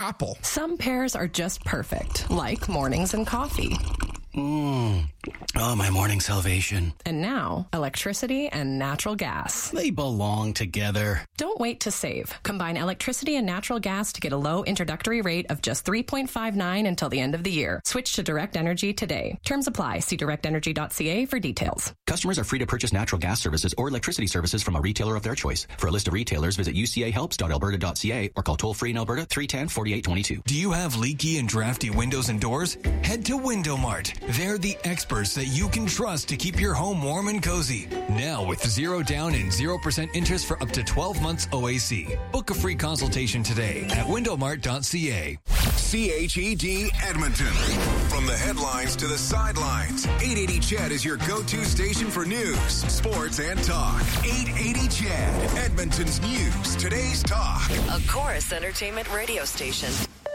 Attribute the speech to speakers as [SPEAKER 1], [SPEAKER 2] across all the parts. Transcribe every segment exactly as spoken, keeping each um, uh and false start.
[SPEAKER 1] apple.
[SPEAKER 2] Some pairs are just perfect, like mornings and coffee.
[SPEAKER 3] Mmm. Oh, my morning salvation.
[SPEAKER 2] And now, electricity and natural gas.
[SPEAKER 3] They belong together.
[SPEAKER 2] Don't wait to save. Combine electricity and natural gas to get a low introductory rate of just three point five nine until the end of the year. Switch to Direct Energy today. Terms apply. See direct energy dot c a for details.
[SPEAKER 3] Customers are free to purchase natural gas services or electricity services from a retailer of their choice. For a list of retailers, visit u c a helps dot alberta dot c a or call toll-free in Alberta three one zero, four eight two two.
[SPEAKER 4] Do you have leaky and drafty windows and doors? Head to Window Mart. They're the experts that you can trust to keep your home warm and cozy. Now with zero down and zero percent interest for up to twelve months O A C. Book a free consultation today at window mart dot c a.
[SPEAKER 5] C H E D Edmonton. From the headlines to the sidelines, eight eighty C H E D is your go-to station for news, sports, and talk. eight eighty C H E D, Edmonton's news, today's talk.
[SPEAKER 6] A Chorus Entertainment radio station.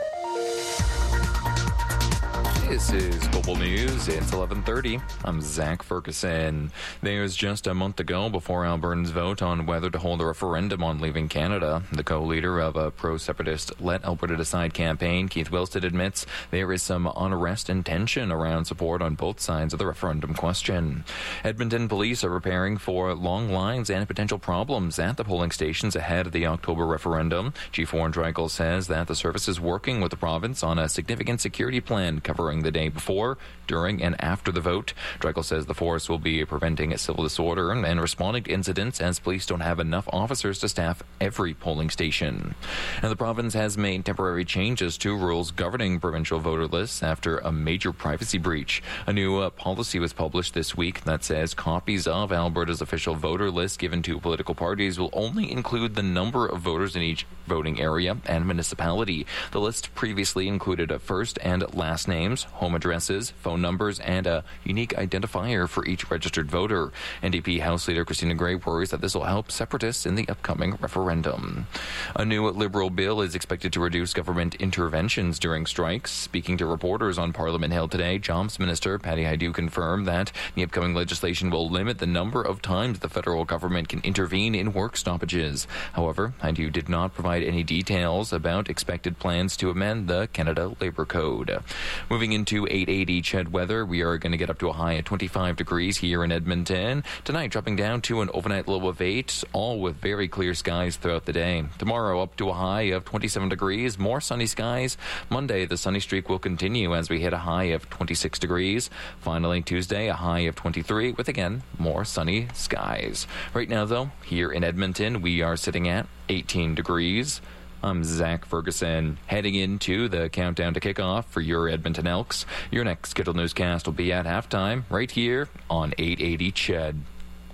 [SPEAKER 7] This is Global News. It's eleven thirty. I'm Zach Ferguson. There's just a month to go before Albertans vote on whether to hold a referendum on leaving Canada. The co-leader of a pro-separatist Let Alberta Decide campaign, Keith Wilsted, admits there is some unrest and tension around support on both sides of the referendum question. Edmonton police are preparing for long lines and potential problems at the polling stations ahead of the October referendum. Chief Warren Dreichel says that the service is working with the province on a significant security plan covering the day before, during, and after the vote. Dreichel says the force will be preventing civil disorder and responding to incidents as police don't have enough officers to staff every polling station. And the province has made temporary changes to rules governing provincial voter lists after a major privacy breach. A new uh, policy was published this week that says copies of Alberta's official voter list given to political parties will only include the number of voters in each voting area and municipality. The list previously included a first and last names, home addresses, phone numbers, and a unique identifier for each registered voter. N D P House Leader Christina Gray worries that this will help separatists in the upcoming referendum. A new Liberal bill is expected to reduce government interventions during strikes. Speaking to reporters on Parliament Hill today, Jobs Minister Patty Hajdu confirmed that the upcoming legislation will limit the number of times the federal government can intervene in work stoppages. However, Hajdu did not provide any details about expected plans to amend the Canada Labour Code. Moving into eight eighty C H E D weather, we are going to get up to a high of twenty-five degrees here in Edmonton. Tonight, dropping down to an overnight low of eight, all with very clear skies throughout the day. Tomorrow, up to a high of twenty-seven degrees, more sunny skies. Monday, the sunny streak will continue as we hit a high of twenty-six degrees. Finally, Tuesday, a high of twenty-three with, again, more sunny skies. Right now, though, here in Edmonton, we are sitting at eighteen degrees. I'm Zach Ferguson, heading into the countdown to kickoff for your Edmonton Elks. Your next scheduled newscast will be at halftime right here on eight eighty C H E D.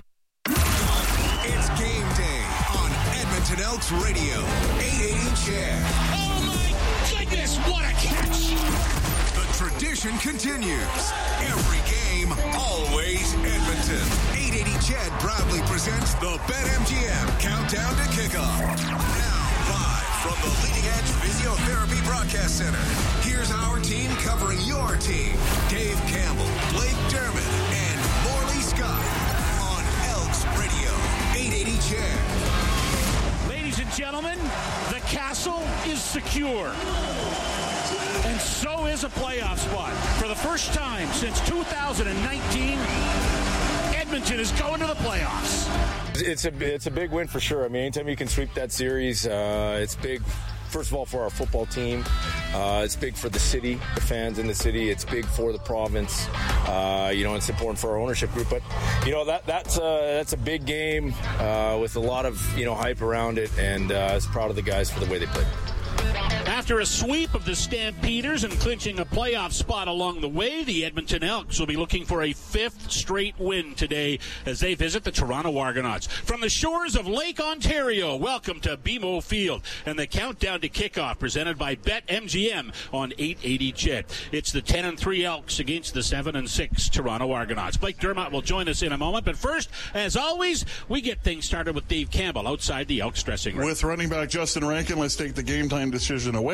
[SPEAKER 5] It's game day on Edmonton Elks Radio, eight eighty C H E D.
[SPEAKER 8] Oh my goodness, what a catch!
[SPEAKER 5] The tradition continues. Every game, always Edmonton. eight eighty C H E D proudly presents the BetMGM Countdown to Kickoff. Now, live from the Leading Edge Physiotherapy Broadcast Center, here's our team covering your team. Dave Campbell, Blake Dermott, and Morley Scott on Elks Radio, eight eighty C H E D.
[SPEAKER 8] Ladies and gentlemen, the castle is secure. And so is a playoff spot. For the first time since two thousand nineteen, Edmonton is going to the playoffs.
[SPEAKER 9] It's a it's a big win for sure. I mean, anytime you can sweep that series, uh, it's big. First of all, for our football team, uh, it's big for the city, the fans in the city. It's big for the province. Uh, you know, it's important for our ownership group. But you know that that's a, that's a big game uh, with a lot of you know hype around it, and uh, I was proud of the guys for the way they played.
[SPEAKER 8] After a sweep of the Stampeders and clinching a playoff spot along the way, the Edmonton Elks will be looking for a fifth straight win today as they visit the Toronto Argonauts. From the shores of Lake Ontario, welcome to B M O Field and the countdown to kickoff presented by BetMGM on eight eighty C H E D. It's the ten and three Elks against the seven and six Toronto Argonauts. Blake Dermott will join us in a moment, but first, as always, we get things started with Dave Campbell outside the Elks dressing room.
[SPEAKER 1] With running back Justin Rankin, let's take the game time decision away.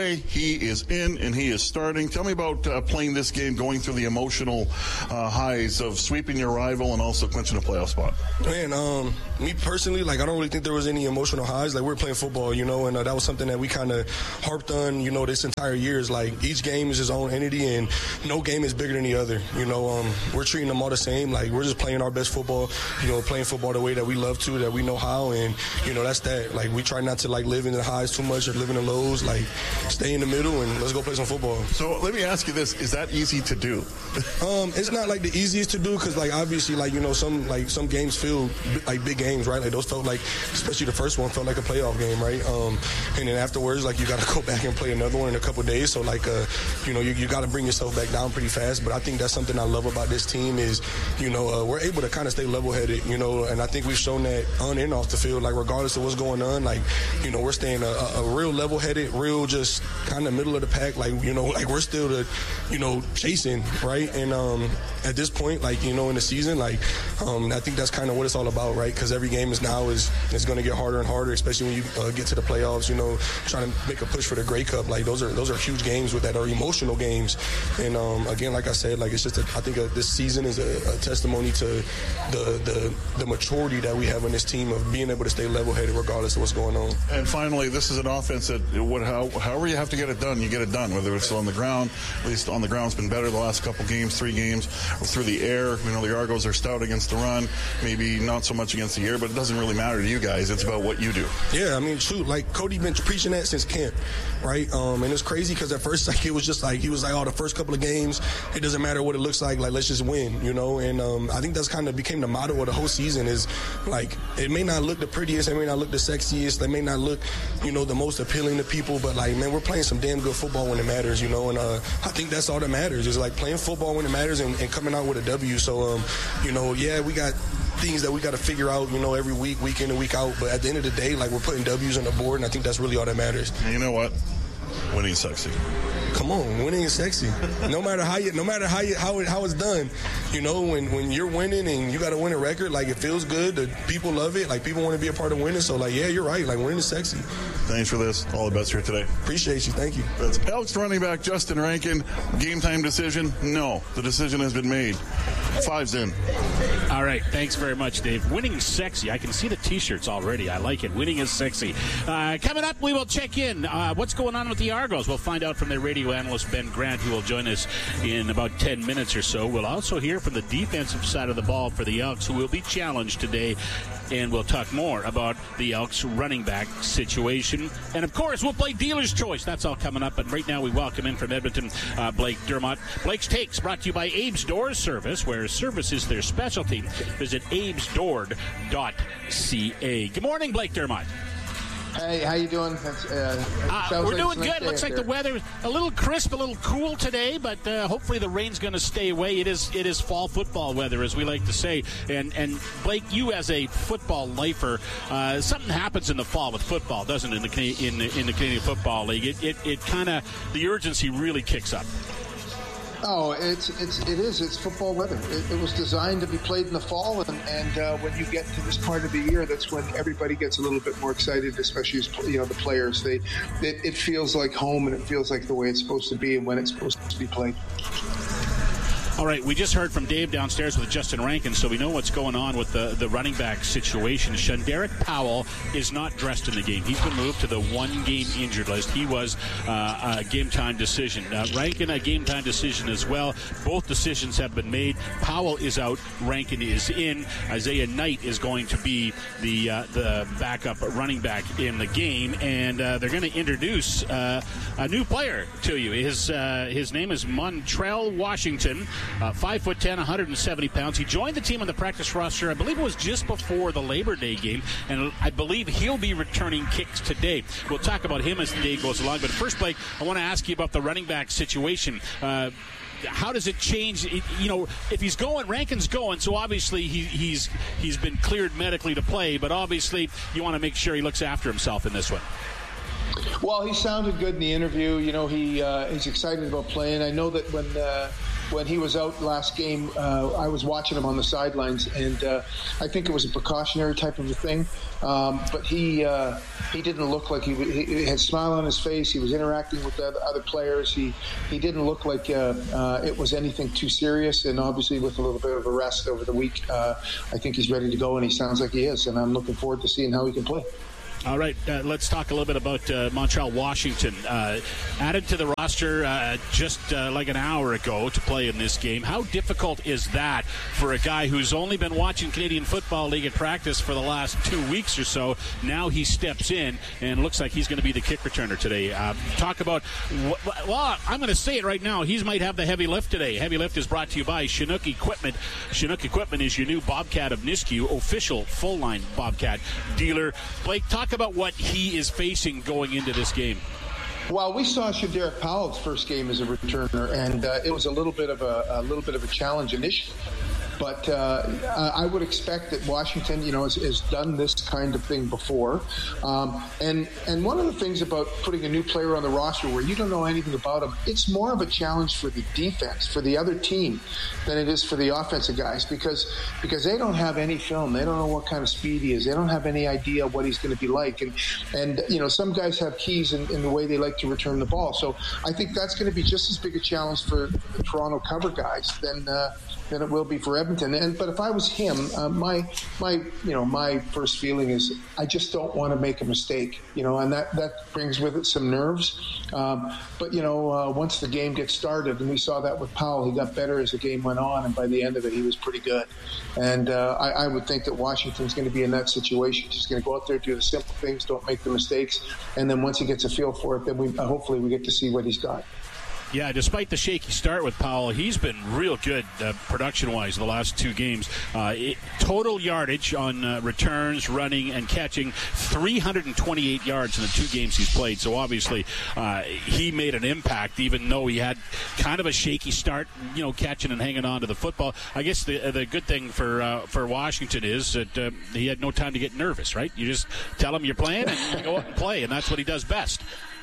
[SPEAKER 1] today he is in and he is starting. Tell me about uh, playing this game, going through the emotional uh, highs of sweeping your rival and also clinching a playoff spot.
[SPEAKER 10] Man, um, me personally, like, I don't really think there was any emotional highs. Like, we were playing football, you know, and uh, that was something that we kind of harped on, you know, this entire year. Is like each game is its own entity, and no game is bigger than the other. You know, um, we're treating them all the same. Like, we're just playing our best football, you know, playing football the way that we love to, that we know how, and, you know, that's that. Like, we try not to, like, live in the highs too much or live in the lows. Like, stay in the middle and let's go play some football.
[SPEAKER 1] So let me ask you this. Is that easy to do?
[SPEAKER 10] um, it's not, like, the easiest to do because, like, obviously, like, you know, some, like, some games feel like big games, right? Like, those felt like, especially the first one, felt like a playoff game, right? Um, and then afterwards, like, you got to go back and play another one in a couple of days. So, like, uh, you know, you, you got to bring yourself back down pretty fast. But I think that's something I love about this team is, you know, uh, we're able to kind of stay level-headed, you know, and I think we've shown that on and off the field, like, regardless of what's going on, like, you know, we're staying a, a real level-headed, real just kind of middle of the pack, like, you know, like, we're still the, you know, chasing, right? And um, at this point, like, you know, in the season, like, um, I think that's kind of what it's all about, right? Because every game is now is, is going to get harder and harder, especially when you uh, get to the playoffs, you know, trying to make a push for the Grey Cup. Like, those are those are huge games with that are emotional games. And, um, again, like I said, like, it's just, a, I think a, this season is a, a testimony to the, the the maturity that we have on this team of being able to stay level-headed regardless of what's going on.
[SPEAKER 1] And finally, this is an offense that, what, how, however you have to get it done, you get it done, whether it's on the ground. At least on the ground, it's been better the last couple games, three games, or through the air. You know, the Argos are stout against the run, maybe not so much against the air, but it doesn't really matter to you guys. It's about what you do.
[SPEAKER 10] Yeah, I mean, shoot, like, Cody been preaching that since camp, right? Um, and it's crazy because at first, like, it was just like, he was like, oh, the first couple of games, it doesn't matter what it looks like, like, let's just win, you know? And um, I think that's kind of became the motto of the whole season is, like, it may not look the prettiest, it may not look the sexiest, it may not look, you know, the most appealing to people, but, like, man, we're playing some damn good football when it matters, you know? And uh, I think that's all that matters is, like, playing football when it matters and, and coming out with a W. So, um, you know, yeah, we got things that we got to figure out, you know, every week, week in and week out. But at the end of the day, like, we're putting W's on the board, and I think that's really all that matters.
[SPEAKER 1] And you know what? Winning's sexy.
[SPEAKER 10] Come on, winning is sexy. No matter how you, no matter how you, how it, how it's done, you know, when, when you're winning and you got to win a record, like, it feels good. The people love it. Like, people want to be a part of winning. So, like, yeah, you're right. Like, winning is sexy.
[SPEAKER 1] Thanks for this. All the best here today.
[SPEAKER 10] Appreciate you. Thank you.
[SPEAKER 1] That's Elks running back Justin Rankin. Game time decision? No, the decision has been made. Five's in.
[SPEAKER 8] All right. Thanks very much, Dave. Winning is sexy. I can see the T-shirts already. I like it. Winning is sexy. Uh, coming up, we will check in. Uh, what's going on with the Argos? We'll find out from their radio analyst, Ben Grant, who will join us in about ten minutes or so. We'll also hear from the defensive side of the ball for the Elks, who will be challenged today. And we'll talk more about the Elks running back situation. And, of course, we'll play Dealer's Choice. That's all coming up. But right now we welcome in from Edmonton, uh, Blake Dermott. Blake's Takes brought to you by Abe's Doors Service, where service is their specialty. Visit abes door dot c a. Good morning, Blake Dermott.
[SPEAKER 11] Hey, how you doing? Uh,
[SPEAKER 8] uh, we're doing good. Looks like the weather a little crisp, a little cool today, but uh, hopefully the rain's going to stay away. It is it is fall football weather, as we like to say. And and Blake, you as a football lifer, uh, something happens in the fall with football, doesn't it? In the in the, in the Canadian Football League, it it, it kind of the urgency really kicks up.
[SPEAKER 11] Oh, it's it's it is. It's football weather. It, it was designed to be played in the fall, and, and uh, when you get to this part of the year, that's when everybody gets a little bit more excited, especially as, you know, the players. They it, it feels like home, and it feels like the way it's supposed to be, and when it's supposed to be played.
[SPEAKER 8] All right, we just heard from Dave downstairs with Justin Rankin, so we know what's going on with the, the running back situation. Shunderick Powell is not dressed in the game. He's been moved to the one-game injured list. He was uh, a game-time decision. Uh, Rankin, a game-time decision as well. Both decisions have been made. Powell is out. Rankin is in. Isaiah Knight is going to be the uh, the backup running back in the game, and uh, they're going to introduce uh, a new player to you. His, uh, his name is Montrell Washington. Uh, five foot ten, one hundred seventy pounds. He joined the team on the practice roster, I believe it was just before the Labor Day game, and I believe he'll be returning kicks today. We'll talk about him as the day goes along. But first, Blake, I want to ask you about the running back situation. Uh, how does it change? It, you know, if he's going, Rankin's going, so obviously he, he's he's been cleared medically to play, but obviously you want to make sure he looks after himself in this one.
[SPEAKER 11] Well, he sounded good in the interview. You know, he uh, he's excited about playing. I know that when uh, when he was out last game, uh, I was watching him on the sidelines, and uh, I think it was a precautionary type of a thing. Um, but he uh, he didn't look like he, he had a smile on his face. He was interacting with the other players. He he didn't look like uh, uh, it was anything too serious. And obviously, with a little bit of a rest over the week, uh, I think he's ready to go, and he sounds like he is. And I'm looking forward to seeing how he can play.
[SPEAKER 8] All right, uh, let's talk a little bit about uh, Montreal Washington. Uh, added to the roster uh, just uh, like an hour ago to play in this game. How difficult is that for a guy who's only been watching Canadian Football League at practice for the last two weeks or so? Now he steps in and looks like he's going to be the kick returner today. Uh, talk about, well, I'm going to say it right now. He might have the heavy lift today. Heavy lift is brought to you by Chinook Equipment. Chinook Equipment is your new Bobcat of Nisku, official full-line Bobcat dealer. Blake, talk about what he is facing going into this game.
[SPEAKER 11] Well, we saw Shadarick Powell's first game as a returner, and uh, it was a little bit of a, a little bit of a challenge initially. But uh, I would expect that Washington, you know, has, has done this kind of thing before. Um, and and one of the things about putting a new player on the roster where you don't know anything about him, it's more of a challenge for the defense, for the other team, than it is for the offensive guys because because they don't have any film. They don't know what kind of speed he is. They don't have any idea what he's going to be like. And, and you know, some guys have keys in, in the way they like to return the ball. So I think that's going to be just as big a challenge for the Toronto cover guys than uh, than it will be for Edmonton. And but if I was him, uh, my my you know my first feeling is I just don't want to make a mistake, you know, and that, that brings with it some nerves. Um, but you know, uh, once the game gets started, and we saw that with Powell, he got better as the game went on, and by the end of it, he was pretty good. And uh, I, I would think that Washington's going to be in that situation. He's going to go out there, do the simple things, don't make the mistakes, and then once he gets a feel for it, then we uh, hopefully we get to see what he's got.
[SPEAKER 8] Yeah, despite the shaky start with Powell, he's been real good uh, production-wise the last two games. Uh, it, total yardage on uh, returns, running, and catching, three hundred twenty-eight yards in the two games he's played. So obviously uh, he made an impact, even though he had kind of a shaky start, you know, catching and hanging on to the football. I guess the the good thing for uh, for Washington is that uh, he had no time to get nervous, right? You just tell him you're playing and you go out and play, and that's what he does best.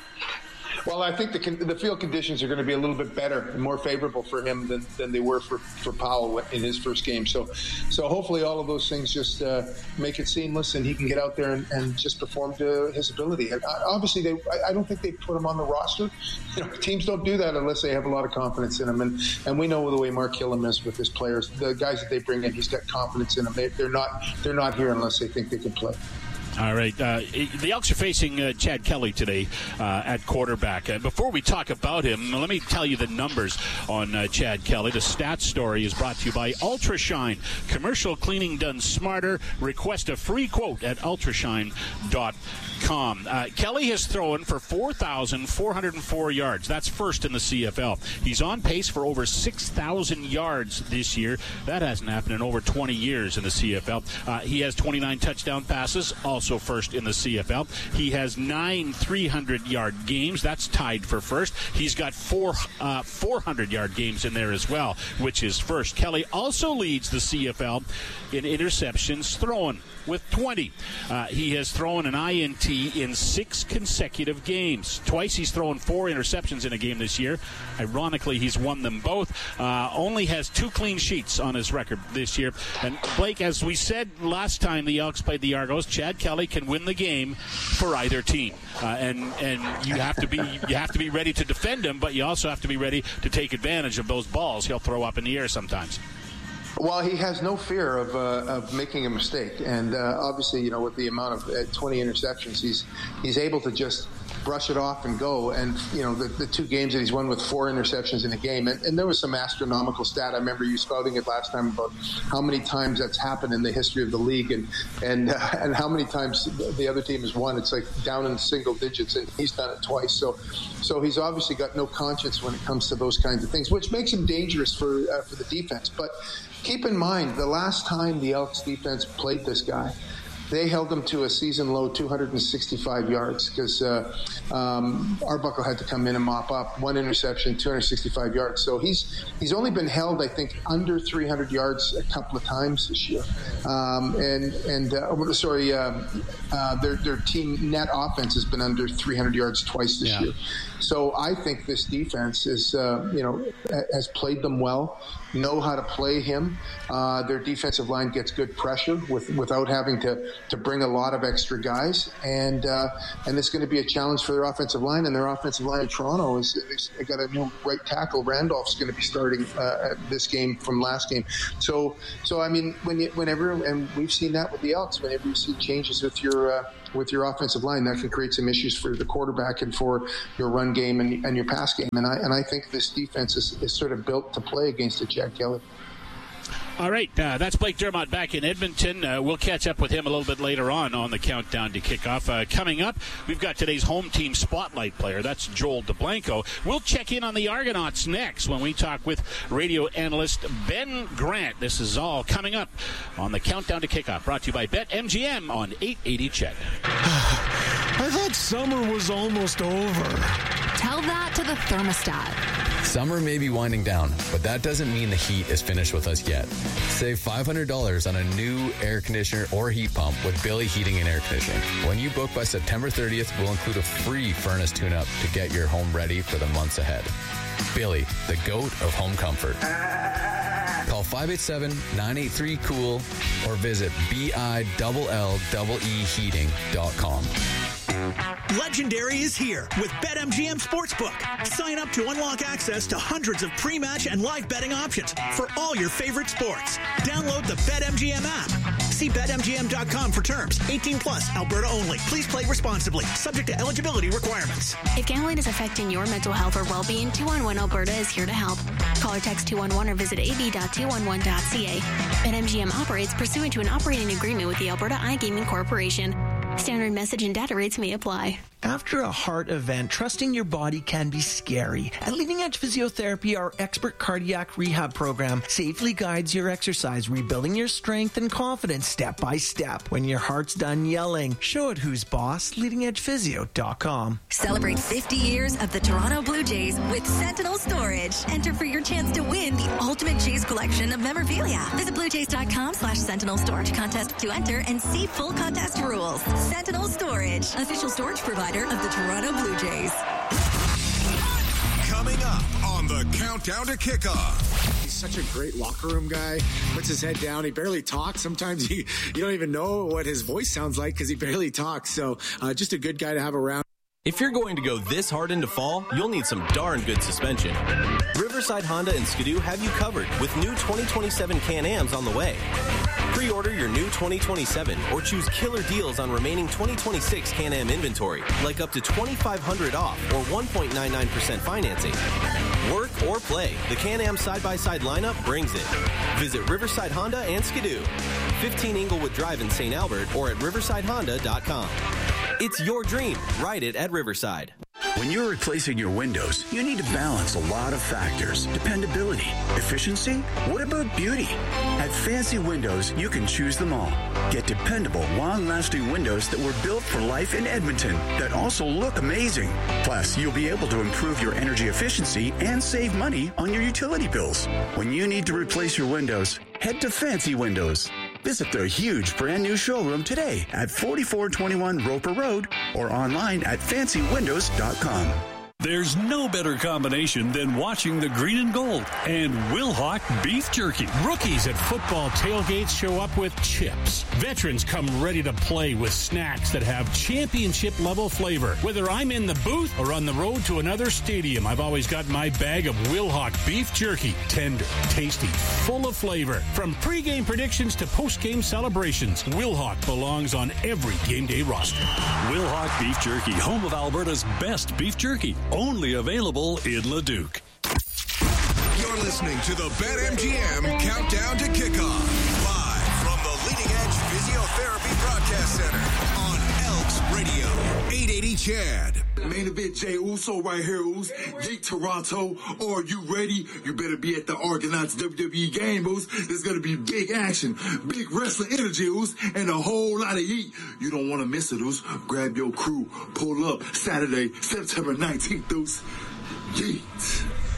[SPEAKER 11] Well, I think the the field conditions are going to be a little bit better and more favorable for him than, than they were for, for Powell in his first game. So so hopefully all of those things just uh, make it seamless and he can get out there and, and just perform to his ability. And obviously, they I, I don't think they put him on the roster. You know, teams don't do that unless they have a lot of confidence in him. And, and we know the way Mark Killam is with his players. The guys that they bring in, he's got confidence in them. They, they're not they're not here unless they think they can play.
[SPEAKER 8] All right. Uh, the Elks are facing uh, Chad Kelly today uh, at quarterback. Uh, before we talk about him, let me tell you the numbers on uh, Chad Kelly. The stats story is brought to you by UltraShine. Commercial cleaning done smarter. Request a free quote at ultrashine dot com. Uh, Kelly has thrown for four thousand four hundred four yards. That's first in the C F L. He's on pace for over six thousand yards this year. That hasn't happened in over twenty years in the C F L. Uh, he has twenty-nine touchdown passes, also first in the C F L. He has nine three hundred yard games. That's tied for first. He's got four uh, four hundred yard games in there as well, which is first. Kelly also leads the C F L in interceptions thrown with twenty. Uh, he has thrown an I N T in six consecutive games. Twice he's thrown four interceptions in a game this year. Ironically, he's won them both. Uh, only has two clean sheets on his record this year. And Blake, as we said last time the Elks played the Argos, Chad Kelly can win the game for either team. Uh, and and you have to be you have to be ready to defend him, but you also have to be ready to take advantage of those balls he'll throw up in the air sometimes.
[SPEAKER 11] Well, he has no fear of uh, of making a mistake, and uh, obviously, you know, with the amount of uh, twenty interceptions, he's he's able to just brush it off and go. And you know, the, the two games that he's won with four interceptions in a game, and, and there was some astronomical stat. I remember you spouting it last time about how many times that's happened in the history of the league, and and uh, and how many times the other team has won. It's like down in single digits, and he's done it twice. So, so he's obviously got no conscience when it comes to those kinds of things, which makes him dangerous for uh, for the defense. But keep in mind, the last time the Elks defense played this guy, they held him to a season-low two hundred sixty-five yards because uh, um, Arbuckle had to come in and mop up. One interception, two hundred sixty-five yards. So he's he's only been held, I think, under three hundred yards a couple of times this year. Um, and, and uh, sorry, uh, uh, their, their team net offense has been under three hundred yards twice this yeah. year. So I think this defense is, uh, you know, has played them well, know how to play him. Uh, their defensive line gets good pressure with, without having to, to bring a lot of extra guys. And uh, and it's going to be a challenge for their offensive line. And their offensive line in Toronto is, is they got a new right tackle. Randolph's going to be starting uh, this game from last game. So, so I mean, when you, whenever, and we've seen that with the Elks, whenever you see changes with your uh, with your offensive line, that can create some issues for the quarterback and for your run game and, and your pass game. And I and I think this defense is, is sort of built to play against a Chad Kelly.
[SPEAKER 8] All right, uh, that's Blake Dermott back in Edmonton. Uh, we'll catch up with him a little bit later on on the countdown to kickoff. Uh, coming up, we've got today's home team spotlight player. That's Joel DeBlanco. We'll check in on the Argonauts next when we talk with radio analyst Ben Grant. This is all coming up on the countdown to kickoff, brought to you by BetMGM on eight eighty C H E D.
[SPEAKER 12] I thought summer was almost over.
[SPEAKER 13] Tell that to the thermostat.
[SPEAKER 14] Summer may be winding down, but that doesn't mean the heat is finished with us yet. Save five hundred dollars on a new air conditioner or heat pump with Billy Heating and Air Conditioning. When you book by September thirtieth, we'll include a free furnace tune-up to get your home ready for the months ahead. Billy, the GOAT of home comfort. Call five eight seven, nine eight three, cool or visit B I L L E E heating dot com.
[SPEAKER 15] Legendary is here with BetMGM Sportsbook. Sign up to unlock access to hundreds of pre-match and live betting options for all your favorite sports. Download the BetMGM app. See Bet M G M dot com for terms. eighteen plus, Alberta only. Please play responsibly. Subject to eligibility requirements.
[SPEAKER 13] If gambling is affecting your mental health or well-being, two one one Alberta is here to help. Call or text two one one or visit a b dot two one one dot c a. BetMGM operates pursuant to an operating agreement with the Alberta iGaming Corporation. Standard message and data rates may apply.
[SPEAKER 16] After a heart event, trusting your body can be scary. At Leading Edge Physiotherapy, our expert cardiac rehab program safely guides your exercise, rebuilding your strength and confidence step by step. When your heart's done yelling, show it who's boss. leading edge physio dot com.
[SPEAKER 6] Celebrate fifty years of the Toronto Blue Jays with Sentinel Storage. Enter for your chance to win the ultimate Jays collection of memorabilia. Visit blue jays dot com slash Sentinel Storage contest to enter and see full contest rules. Sentinel Storage, official storage provider of the Toronto Blue Jays.
[SPEAKER 5] Coming up on the countdown to kickoff.
[SPEAKER 17] He's such a great locker room guy. Puts his head down. He barely talks. Sometimes you, you don't even know what his voice sounds like because he barely talks. So uh, just a good guy to have around.
[SPEAKER 18] If you're going to go this hard into fall, you'll need some darn good suspension. Riverside Honda and Skidoo have you covered with new twenty twenty-seven Can-Ams on the way. Pre-order your new twenty twenty-seven or choose killer deals on remaining twenty twenty-six Can-Am inventory, like up to twenty-five hundred dollars off or one point nine nine percent financing. Work or play, the Can-Am side-by-side lineup brings it. Visit Riverside Honda and Skidoo, fifteen Inglewood Drive in Saint Albert or at riverside honda dot com. It's your dream. Ride it at Riverside.
[SPEAKER 19] When you're replacing your windows, you need to balance a lot of factors. Dependability, efficiency, what about beauty? At Fancy Windows, you can choose them all. Get dependable, long-lasting windows that were built for life in Edmonton that also look amazing. Plus, you'll be able to improve your energy efficiency and save money on your utility bills. When you need to replace your windows, head to Fancy Windows. Visit their huge brand new showroom today at forty-four twenty-one Roper Road or online at fancy windows dot com.
[SPEAKER 20] There's no better combination than watching the green and gold and Wilhauk beef jerky.
[SPEAKER 8] Rookies at football tailgates show up with chips. Veterans come ready to play with snacks that have championship-level flavor. Whether I'm in the booth or on the road to another stadium, I've always got my bag of Wilhauk beef jerky. Tender, tasty, full of flavor. From pregame predictions to postgame celebrations, Wilhauk belongs on every game day roster.
[SPEAKER 20] Wilhauk beef jerky, home of Alberta's best beef jerky. Only available in Leduc.
[SPEAKER 5] You're listening to the BetMGM Countdown to Kickoff. Live from the Leading Edge Physiotherapy Broadcast Center on Elks Radio, eight eighty C H E D.
[SPEAKER 21] Main event, Jay Uso right here, Us. Geek Toronto. Are you ready? You better be at the Argonauts W W E game, Us. There's going to be big action, big wrestling energy, Us, and a whole lot of heat. You don't want to miss it, Us. Grab your crew. Pull up Saturday, September nineteenth, Us. Yeet.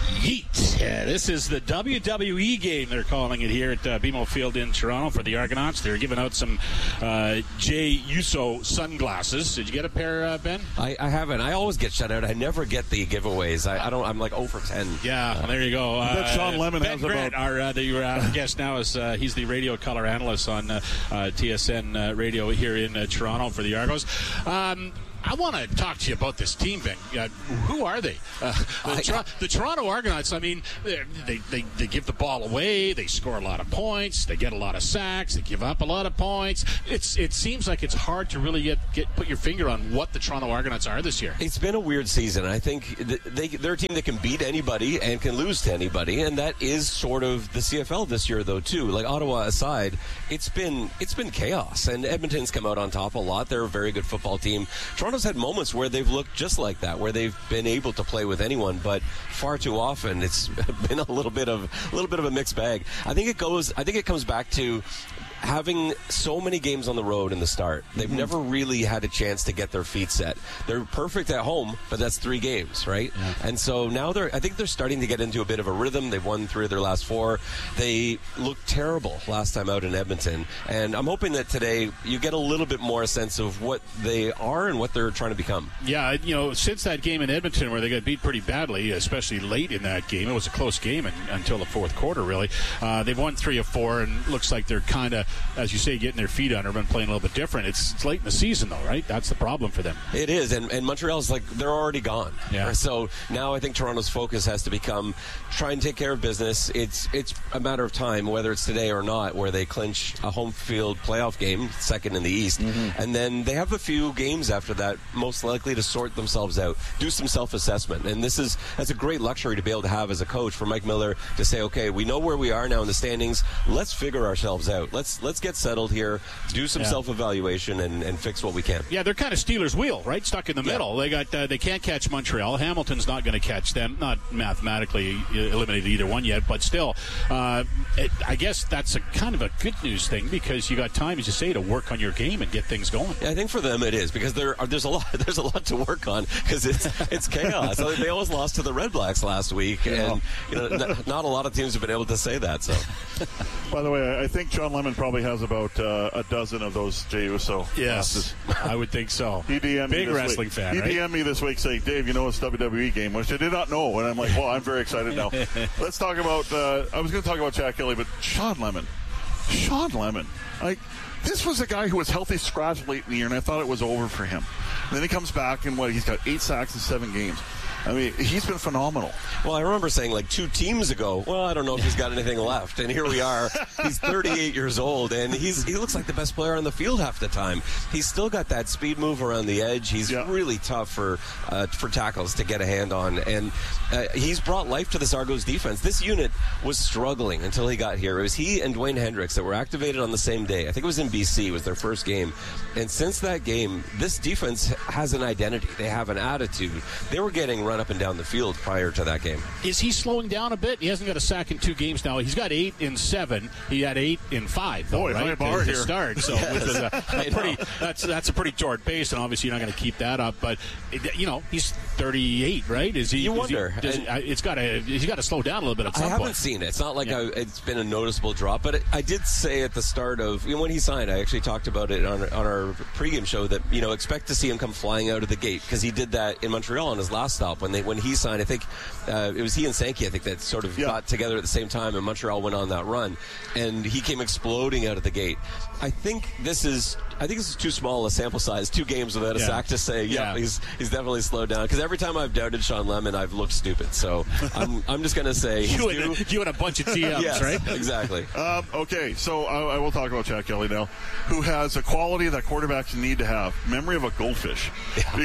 [SPEAKER 8] Heat. Yeah, this is the W W E game, they're calling it here at uh, B M O Field in Toronto for the Argonauts. They're giving out some uh, Jay Uso sunglasses. Did you get a pair, uh, Ben?
[SPEAKER 2] I, I haven't. I always get shut out. I never get the giveaways. I, I don't. I'm like oh for ten.
[SPEAKER 8] Yeah, well, there you go.
[SPEAKER 1] I bet
[SPEAKER 8] uh,
[SPEAKER 1] Sean Lemon
[SPEAKER 8] Ben
[SPEAKER 1] has
[SPEAKER 8] Grant,
[SPEAKER 1] about...
[SPEAKER 8] our uh, the uh, guest now is uh, he's the radio color analyst on uh, uh, T S N uh, radio here in uh, Toronto for the Argos. Um, I want to talk to you about this team, Ben. Uh, who are they? Uh, the, Tor- the Toronto Argonauts, I mean, they, they, they give the ball away. They score a lot of points. They get a lot of sacks. They give up a lot of points. It's It seems like it's hard to really get, get put your finger on what the Toronto Argonauts are this year.
[SPEAKER 2] It's been a weird season. I think they, they're a team that can beat anybody and can lose to anybody, and that is sort of the C F L this year, though, too. Like, Ottawa aside, it's been it's been chaos, and Edmonton's come out on top a lot. They're a very good football team. Toronto's had moments where they've looked just like that, where they've been able to play with anyone, but far too often it's been a little bit of a little bit of a mixed bag. I think it goes. I think it comes back to having so many games on the road in the start. They've mm-hmm. never really had a chance to get their feet set. They're perfect at home, but that's three games, right? Yeah. And so now they're, I think they're starting to get into a bit of a rhythm. They've won three of their last four. They looked terrible last time out in Edmonton. And I'm hoping that today you get a little bit more sense of what they are and what they're trying to become.
[SPEAKER 8] Yeah, you know, since that game in Edmonton where they got beat pretty badly, especially late in that game, it was a close game and, until the fourth quarter, really. Uh, they've won three of four, and looks like they're kind of, as you say, getting their feet under them and playing a little bit different. It's, it's late in the season, though, right? That's the problem for them.
[SPEAKER 2] It is, and, and Montreal's like, they're already gone.
[SPEAKER 8] Yeah.
[SPEAKER 2] So now I think Toronto's focus has to become try and take care of business. It's it's a matter of time, whether it's today or not, where they clinch a home field playoff game, second in the East, mm-hmm. and then they have a few games after that, most likely to sort themselves out, do some self-assessment. And this is that's a great luxury to be able to have as a coach for Mike Miller to say, okay, we know where we are now in the standings. Let's figure ourselves out. Let's let's get settled here, do some yeah. self-evaluation, and, and fix what we can.
[SPEAKER 8] Yeah, they're kind of Steelers' wheel, right? Stuck in the yeah. middle. They got uh, they can't catch Montreal. Hamilton's not going to catch them. Not mathematically eliminated either one yet, but still, uh, it, I guess that's a kind of a good news thing because you got time, as you say, to work on your game and get things going.
[SPEAKER 2] Yeah, I think for them it is because there are, there's a lot there's a lot to work on because it's it's chaos. They almost lost to the Red Blacks last week, yeah. and you know, not, not a lot of teams have been able to say that. So,
[SPEAKER 1] by the way, I think John Lemon probably has about uh, a dozen of those Jey Uso.
[SPEAKER 8] Yes, I would think so.
[SPEAKER 1] He D M'd
[SPEAKER 8] Big
[SPEAKER 1] me this
[SPEAKER 8] wrestling
[SPEAKER 1] week.
[SPEAKER 8] fan.
[SPEAKER 1] He
[SPEAKER 8] right?
[SPEAKER 1] D M'd me this week saying, "Dave, you know it's a W W E game," which I did not know, and I'm like, "Well, I'm very excited now." Let's talk about. Uh, I was going to talk about Jack Kelly, but Sean Lemon, Sean Lemon, like. This was a guy who was healthy scratch late in the year, and I thought it was over for him. And then he comes back, and what? He's got eight sacks in seven games. I mean, he's been phenomenal.
[SPEAKER 2] Well, I remember saying like two teams ago, well, I don't know if he's got anything left. And here we are. He's thirty-eight years old, and he's he looks like the best player on the field half the time. He's still got that speed move around the edge. He's yeah. really tough for uh, for tackles to get a hand on. And uh, he's brought life to this Argos defense. This unit was struggling until he got here. It was he and Dwayne Hendricks that were activated on the same day. I think it was in B C. It was their first game. And since that game, this defense has an identity. They have an attitude. They were getting run up and down the field prior to that game.
[SPEAKER 8] Is he slowing down a bit? He hasn't got a sack in two games now. He's got eight in seven. He had eight in five, though,
[SPEAKER 1] Boy,
[SPEAKER 8] right?
[SPEAKER 1] Bar
[SPEAKER 8] to,
[SPEAKER 1] here.
[SPEAKER 8] to start. So yes. which is a, a pretty, that's that's a pretty short pace, and obviously you're not going to keep that up. But you know, he's thirty-eight, right? Is he?
[SPEAKER 2] You
[SPEAKER 8] is
[SPEAKER 2] wonder.
[SPEAKER 8] He, does, it's got to. He's got to slow down a little bit at some
[SPEAKER 2] I haven't
[SPEAKER 8] point.
[SPEAKER 2] seen it. It's not like
[SPEAKER 8] yeah.
[SPEAKER 2] I, it's been a noticeable drop, but it, I did say at the start of you know, when he signed, I actually talked about it on on our pregame show that you know expect to see him come flying out of the gate because he did that in Montreal on his last stop when they when he signed. I think uh, it was he and Sankey, I think, that sort of yeah. got together at the same time, and Montreal went on that run, and he came exploding out of the gate. I think this is, I think this is too small a sample size, two games without a yeah. sack to say, yeah, yeah, he's he's definitely slowed down. Because every time I've doubted Sean Lemon, I've looked stupid. So I'm I'm just going to say
[SPEAKER 8] you,
[SPEAKER 2] he's
[SPEAKER 8] and, you and a bunch of T Ms,
[SPEAKER 2] yes,
[SPEAKER 8] right?
[SPEAKER 2] Exactly.
[SPEAKER 1] Um, okay, so I, I will talk about Jack Kelly now, who has a quality that quarterbacks need to have: memory of a goldfish. Yeah.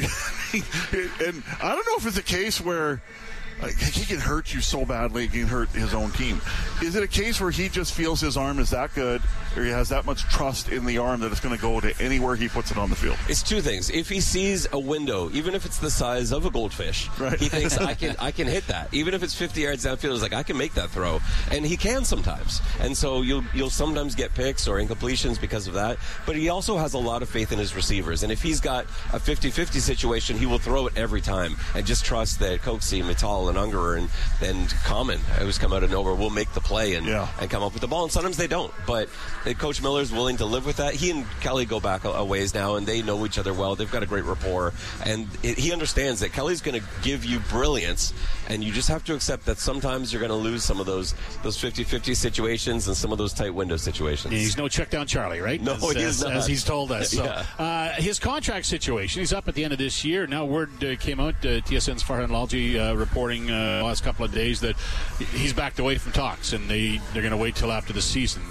[SPEAKER 1] And I don't know if it's a case where. Like, he can hurt you so badly, he can hurt his own team. Is it a case where he just feels his arm is that good, or he has that much trust in the arm that it's going to go to anywhere he puts it on the field?
[SPEAKER 2] It's two things. If he sees a window, even if it's the size of a goldfish, right. he thinks, I can I can hit that. Even if it's fifty yards downfield, he's like, I can make that throw. And he can sometimes. And so you'll, you'll sometimes get picks or incompletions because of that. But he also has a lot of faith in his receivers. And if he's got a fifty-fifty situation, he will throw it every time and just trust that Coxie, Mittal, and Ungerer and, and Common, who's come out of nowhere, will make the play and,
[SPEAKER 8] yeah.
[SPEAKER 2] and come up with the ball. And sometimes they don't. But uh, Coach Miller's willing to live with that. He and Kelly go back a, a ways now, and they know each other well. They've got a great rapport. And it, he understands that Kelly's going to give you brilliance, and you just have to accept that sometimes you're going to lose some of those those fifty-fifty situations and some of those tight window situations.
[SPEAKER 8] He's no check down Charlie, right?
[SPEAKER 2] No,
[SPEAKER 8] as,
[SPEAKER 2] he
[SPEAKER 8] as,
[SPEAKER 2] is not.
[SPEAKER 8] As he's told us. So,
[SPEAKER 2] yeah.
[SPEAKER 8] uh, his contract situation, he's up at the end of this year. Now word uh, came out, uh, T S N's Farhan Lalji uh, reporting uh, the last couple of days that he's backed away from talks, and they, they're going to wait till after the season.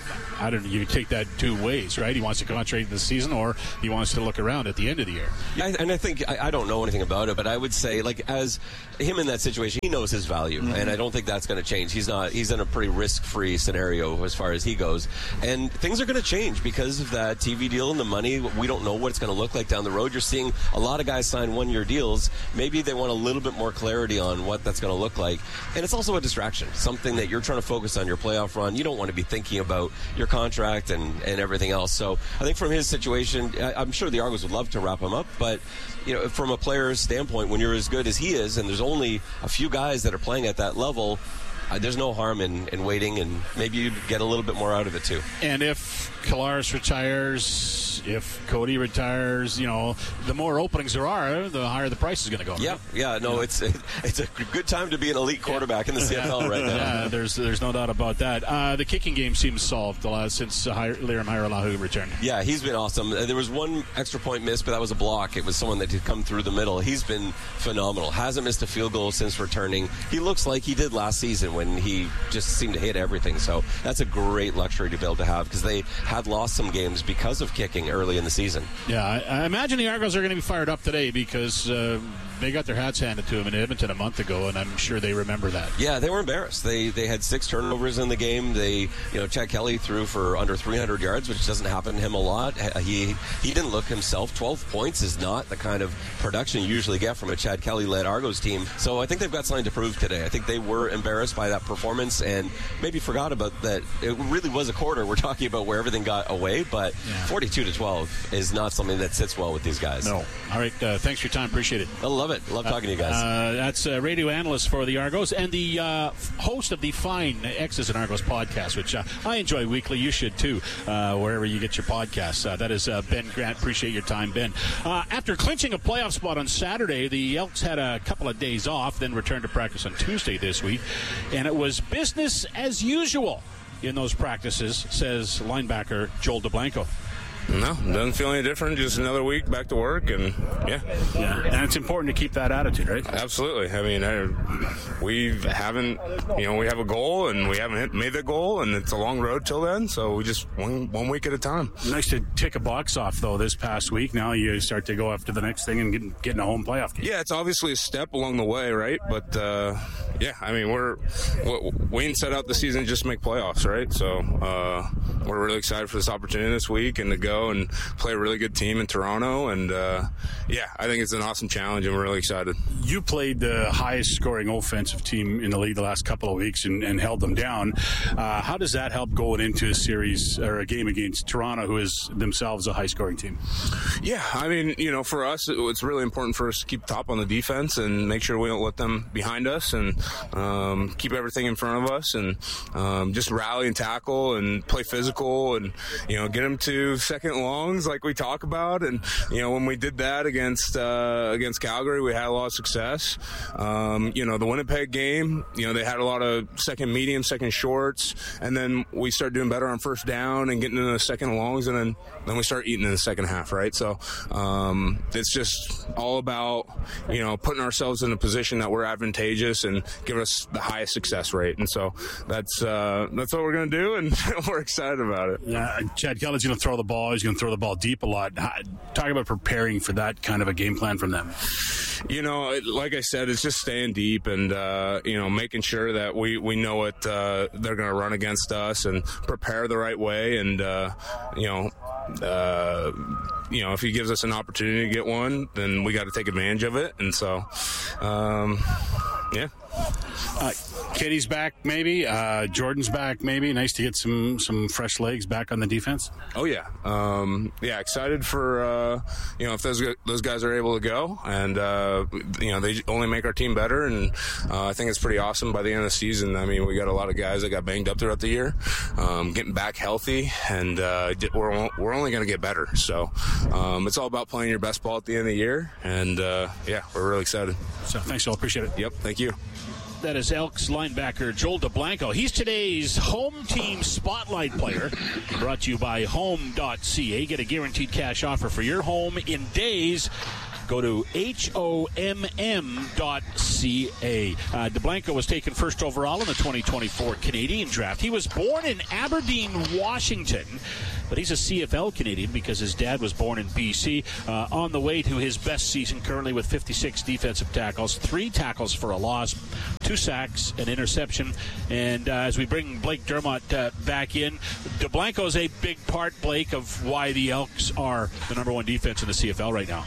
[SPEAKER 8] I don't know, you take that two ways, right? He wants to concentrate this season, or he wants to look around at the end of the year.
[SPEAKER 2] Yeah, and I think, I, I don't know anything about it, but I would say, like, as him in that situation, he knows his value, mm-hmm. and I don't think that's going to change. He's not, he's in a pretty risk-free scenario as far as he goes, and things are going to change because of that T V deal and the money. We don't know what it's going to look like down the road. You're seeing a lot of guys sign one-year deals. Maybe they want a little bit more clarity on what that's going to look like, and it's also a distraction, something that you're trying to focus on your playoff run. You don't want to be thinking about your contract and, and everything else. So I think from his situation, I, I'm sure the Argos would love to wrap him up, but you know, from a player's standpoint, when you're as good as he is, and there's only a few guys that are playing at that level, uh, there's no harm in, in waiting, and maybe you get a little bit more out of it too.
[SPEAKER 8] And if Kolaris retires, if Cody retires, you know, the more openings there are, the higher the price is going to go.
[SPEAKER 2] Yeah,
[SPEAKER 8] right?
[SPEAKER 2] yeah, no, it's it's a good time to be an elite quarterback yeah. in the C F L right now.
[SPEAKER 8] Yeah, there's there's no doubt about that. Uh, the kicking game seems solved the last, since uh, Liram Hajrullahu returned.
[SPEAKER 2] Yeah, he's been awesome. There was one extra point missed, but that was a block. It was someone that had come through the middle. He's been phenomenal. Hasn't missed a field goal since returning. He looks like he did last season when he just seemed to hit everything. So that's a great luxury to be able to have, because they had lost some games because of kicking early in the season.
[SPEAKER 8] Yeah, I, I imagine the Argos are going to be fired up today because uh, they got their hats handed to them in Edmonton a month ago, and I'm sure they remember that.
[SPEAKER 2] Yeah, they were embarrassed. They they had six turnovers in the game. They, you know, Chad Kelly threw for under three hundred yards, which doesn't happen to him a lot. He he didn't look himself. twelve points is not the kind of production you usually get from a Chad Kelly-led Argos team. So I think they've got something to prove today. I think they were embarrassed by that performance and maybe forgot about that. It really was a quarter we're talking about where everything got away, but forty-two to twelve is not something that sits well with these guys.
[SPEAKER 8] No. All right, uh, thanks for your time. Appreciate it.
[SPEAKER 2] I love it. Love talking uh, to you guys.
[SPEAKER 8] Uh, that's a radio analyst for the Argos and the uh, host of the Fine X's and Argos podcast, which uh, I enjoy weekly. You should too, uh, wherever you get your podcasts. Uh, that is uh, Ben Grant. Appreciate your time, Ben. Uh, after clinching a playoff spot on Saturday, the Elks had a couple of days off, then returned to practice on Tuesday this week, and it was business as usual in those practices, says linebacker Joel DeBlanco.
[SPEAKER 3] No, doesn't feel any different. Just another week back to work, and yeah,
[SPEAKER 8] yeah. And it's important to keep that attitude, right?
[SPEAKER 3] Absolutely. I mean, I, we haven't, you know, we have a goal, and we haven't hit, made the goal, and it's a long road till then. So we just one one week at a time.
[SPEAKER 8] Nice to tick a box off though. This past week, now you start to go after the next thing and get getting a home playoff game.
[SPEAKER 3] Yeah, it's obviously a step along the way, right? But uh, yeah, I mean, we're Wayne set out the season to just make playoffs, right? So uh, we're really excited for this opportunity this week and to go and play a really good team in Toronto, and uh, yeah, I think it's an awesome challenge, and we're really excited.
[SPEAKER 8] You played the highest scoring offensive team in the league the last couple of weeks and, and held them down. Uh, how does that help going into a series or a game against Toronto, who is themselves a high scoring team?
[SPEAKER 3] Yeah, I mean, you know, for us, it's really important for us to keep top on the defense and make sure we don't let them behind us, and um, keep everything in front of us, and um, just rally and tackle and play physical, and you know, get them to second longs like we talk about. And you know, when we did that against uh, against Calgary, we had a lot of success. Um, you know, the Winnipeg game, you know, they had a lot of second medium, second shorts, and then we started doing better on first down and getting into the second longs, and then then we start eating in the second half, right? So um, it's just all about, you know, putting ourselves in a position that we're advantageous and give us the highest success rate. And so that's uh, that's what we're going to do, and we're excited about it.
[SPEAKER 8] Yeah, Chad Kelly's going to throw the ball. He's going to throw the ball deep a lot. Talk about preparing for that kind of a game plan from them.
[SPEAKER 3] You know, like I said, it's just staying deep and, uh, you know, making sure that we, we know what uh, they're going to run against us and prepare the right way. And, uh, you know, uh, you know, if he gives us an opportunity to get one, then we got to take advantage of it. And so, um, yeah.
[SPEAKER 8] Uh, Kitty's back, maybe. Uh, Jordan's back, maybe. Nice to get some, some fresh legs back on the defense.
[SPEAKER 3] Oh yeah, um, yeah. Excited for uh, you know if those those guys are able to go, and uh, you know they only make our team better, and uh, I think it's pretty awesome by the end of the season. I mean, we got a lot of guys that got banged up throughout the year, um, getting back healthy, and uh, we're we're only going to get better. So um, it's all about playing your best ball at the end of the year, and uh, yeah, we're really excited.
[SPEAKER 8] So thanks, Joel. Appreciate it.
[SPEAKER 3] Yep, thank you.
[SPEAKER 8] That is Elks linebacker Joel DeBlanco. He's today's home team spotlight player. Brought to you by home dot c a. Get a guaranteed cash offer for your home in days. Go to H O M M dot C A. Uh, DeBlanco was taken first overall in the twenty twenty-four Canadian draft. He was born in Aberdeen, Washington, but he's a C F L Canadian because his dad was born in B C. Uh, on the way to his best season currently with fifty-six defensive tackles, three tackles for a loss, two sacks, an interception. And uh, as we bring Blake Dermott uh, back in, DeBlanco is a big part, Blake, of why the Elks are the number one defense in the C F L right now.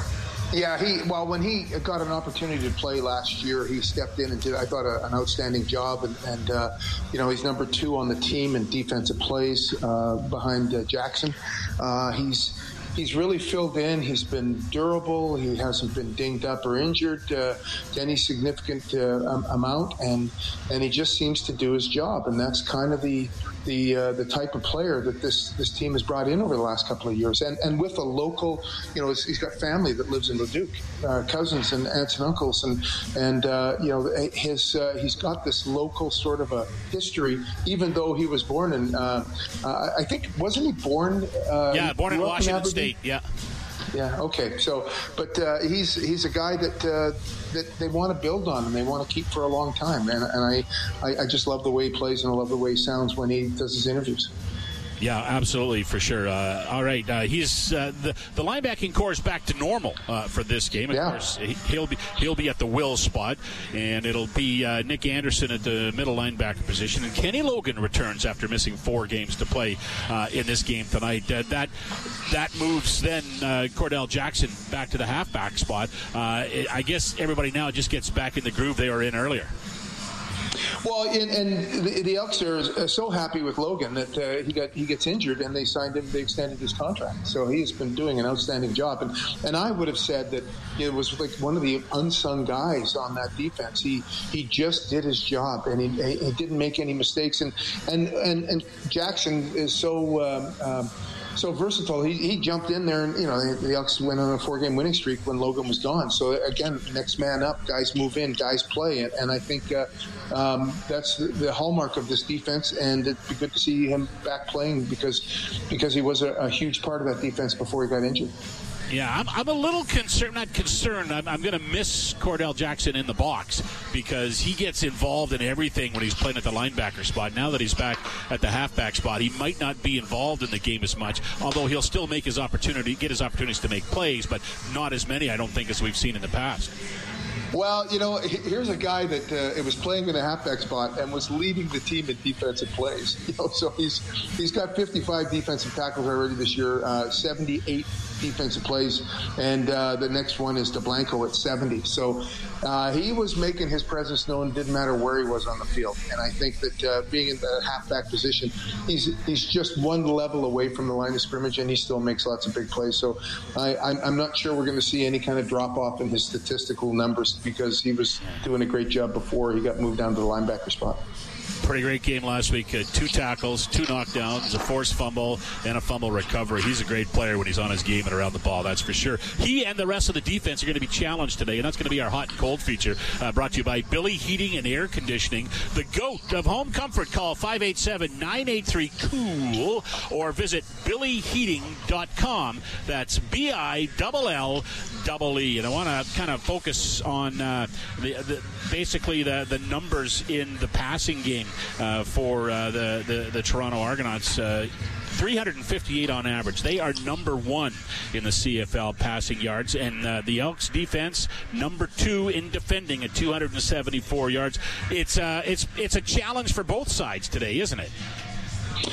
[SPEAKER 11] Yeah, he well, when he got an opportunity to play last year, he stepped in and did, I thought, a, an outstanding job. And, and uh, you know, he's number two on the team in defensive plays uh, behind uh, Jackson. Uh, he's He's really filled in. He's been durable. He hasn't been dinged up or injured uh, to any significant uh, um, amount, and and he just seems to do his job. And that's kind of the the uh, the type of player that this this team has brought in over the last couple of years. And and with a local, you know, he's got family that lives in Leduc, uh, cousins and aunts and uncles, and and uh, you know, his uh, he's got this local sort of a history. Even though he was born in, uh, uh, I think wasn't he born? Uh,
[SPEAKER 8] yeah, born in Washington State. Yeah.
[SPEAKER 11] Yeah. Okay. So, but uh, he's he's a guy that uh, that they want to build on and they want to keep for a long time. And, and I, I I just love the way he plays and I love the way he sounds when he does his interviews.
[SPEAKER 8] Yeah, absolutely, for sure. Uh, all right, uh, he's uh, the the linebacking core is back to normal uh, for this game. Of
[SPEAKER 11] yeah.
[SPEAKER 8] course, he'll be he'll be at the will spot, and it'll be uh, Nick Anderson at the middle linebacker position, and Kenny Logan returns after missing four games to play uh, in this game tonight. Uh, that that moves then uh, Cordell Jackson back to the halfback spot. Uh, I guess everybody now just gets back in the groove they were in earlier.
[SPEAKER 11] Well, and, and the, the Elks are so happy with Logan that uh, he got he gets injured and they signed him. They extended his contract, so he's been doing an outstanding job. And and I would have said that it was like one of the unsung guys on that defense. He he just did his job and he, he didn't make any mistakes. And and and, and Jackson is so. Um, um, So versatile. He, he jumped in there, and you know the, the Elks went on a four-game winning streak when Logan was gone. So again, next man up, guys move in, guys play, and, and I think uh, um, that's the, the hallmark of this defense. And it'd be good to see him back playing because because he was a, a huge part of that defense before he got injured.
[SPEAKER 8] Yeah, I'm, I'm a little concerned, not concerned, I'm, I'm going to miss Cordell Jackson in the box because he gets involved in everything when he's playing at the linebacker spot. Now that he's back at the halfback spot, he might not be involved in the game as much, although he'll still make his opportunity, get his opportunities to make plays, but not as many, I don't think, as we've seen in the past.
[SPEAKER 11] Well, you know, here's a guy that uh, it was playing in the halfback spot and was leading the team in defensive plays. You know, so he's he's got fifty-five defensive tackles already this year, uh, seventy-eight defensive plays, and uh, the next one is DeBlanco at seventy. So uh, he was making his presence known. Didn't matter where he was on the field, and I think that uh, being in the halfback position, he's he's just one level away from the line of scrimmage, and he still makes lots of big plays. So I, I'm, I'm not sure we're going to see any kind of drop off in his statistical numbers, because he was doing a great job before he got moved down to the linebacker spot.
[SPEAKER 8] Pretty great game last week. Uh, two tackles, two knockdowns, a forced fumble, and a fumble recovery. He's a great player when he's on his game and around the ball, that's for sure. He and the rest of the defense are going to be challenged today, and that's going to be our hot and cold feature, uh, brought to you by Billy Heating and Air Conditioning, the GOAT of home comfort. Call five eight seven, nine eight three, cool or visit billy heating dot com. That's B I L L E E. And I want to kind of focus on uh, the, the basically the, the numbers in the passing game uh, for uh, the, the, the Toronto Argonauts. Uh, three hundred fifty-eight on average. They are number one in the C F L passing yards, and uh, the Elks defense number two in defending at two hundred seventy-four yards. It's uh, it's it's a challenge for both sides today, isn't it?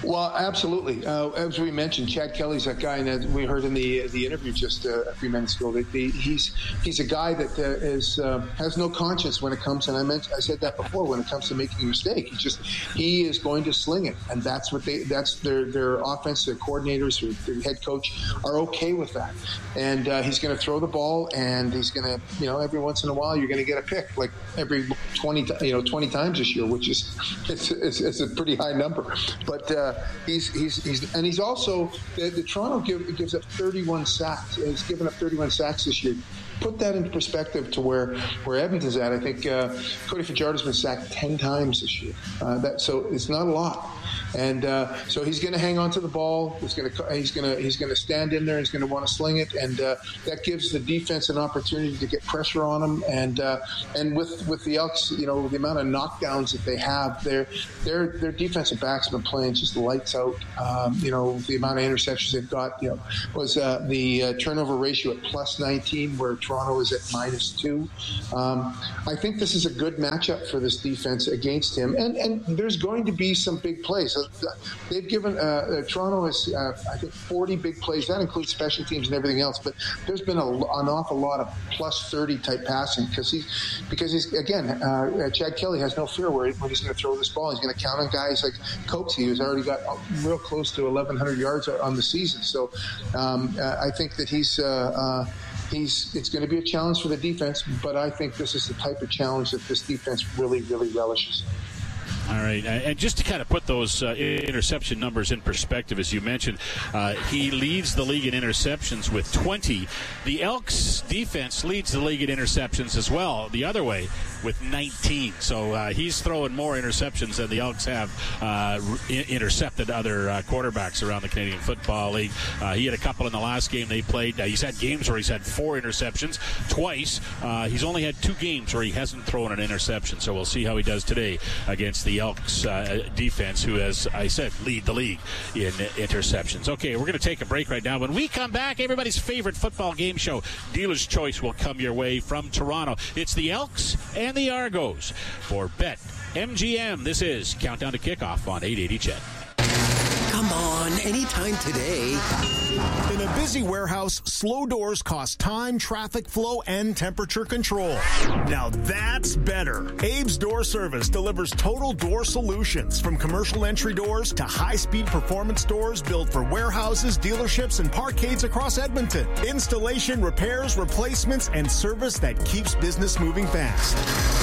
[SPEAKER 11] Well, absolutely. Uh, as we mentioned, Chad Kelly's that guy, and as we heard in the the interview just uh, a few minutes ago, that the, he's he's a guy that uh, is uh, has no conscience when it comes. And I mentioned, I said that before, when it comes to making a mistake, he just he is going to sling it, and that's what they that's their their offense, their coordinators, or their head coach are okay with that. And uh, he's going to throw the ball, and he's going to, you know, every once in a while you're going to get a pick, like every twenty you know twenty times this year, which is it's it's, it's a pretty high number, but. Uh, He's he's he's and he's also the, the Toronto give, gives up thirty-one sacks. He's given up thirty-one sacks this year. Put that into perspective to where where Edmonton's at. I think uh, Cody Fajardo's been sacked ten times this year. Uh, that so it's not a lot. And uh, so he's going to hang on to the ball. He's going to he's going to he's going to stand in there. He's going to want to sling it, and uh, that gives the defense an opportunity to get pressure on him. And uh, and with with the Elks, you know, the amount of knockdowns that they have, their their their defensive backs have been playing just lights out. Um, you know, the amount of interceptions they've got, you know, was uh, the uh, turnover ratio at plus nineteen, where Toronto is at minus two. Um, I think this is a good matchup for this defense against him, and and there's going to be some big plays. They've given uh, uh, Toronto is uh, I think forty big plays. That includes special teams and everything else. But there's been a, an awful lot of plus thirty type passing because he's because he's again uh, Chad Kelly has no fear where when he's going to throw this ball. He's going to count on guys like Coatsy, who's already got real close to eleven hundred yards on the season. So um, uh, I think that he's. Uh, uh, He's, it's going to be a challenge for the defense, but I think this is the type of challenge that this defense really, really relishes.
[SPEAKER 8] All right, and just to kind of put those uh, interception numbers in perspective, as you mentioned, uh, he leads the league in interceptions with twenty. The Elks defense leads the league in interceptions as well, the other way, with nineteen. So uh, he's throwing more interceptions than the Elks have uh, re- intercepted other uh, quarterbacks around the Canadian Football League. Uh, he had a couple in the last game they played. Uh, he's had games where he's had four interceptions twice. Uh, he's only had two games where he hasn't thrown an interception. So we'll see how he does today against the Elks uh, defense, who, as I said, lead the league in interceptions. Okay, we're going to take a break right now. When we come back, everybody's favorite football game show, Dealer's Choice, will come your way from Toronto. It's the Elks and the Argos for Bet M G M. This is Countdown to Kickoff on eight eighty C H E D.
[SPEAKER 4] Come on, anytime today.
[SPEAKER 22] In a busy warehouse, slow doors cost time, traffic flow, and temperature control. Now that's better. Abe's Door Service delivers total door solutions, from commercial entry doors to high-speed performance doors built for warehouses, dealerships, and parkades across Edmonton. Installation, repairs, replacements, and service that keeps business moving fast.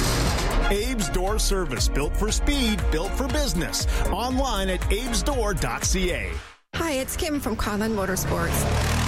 [SPEAKER 22] Abe's Door Service, built for speed, built for business. Online at abes door dot c a.
[SPEAKER 23] Hi, it's Kim from Conlon Motorsports.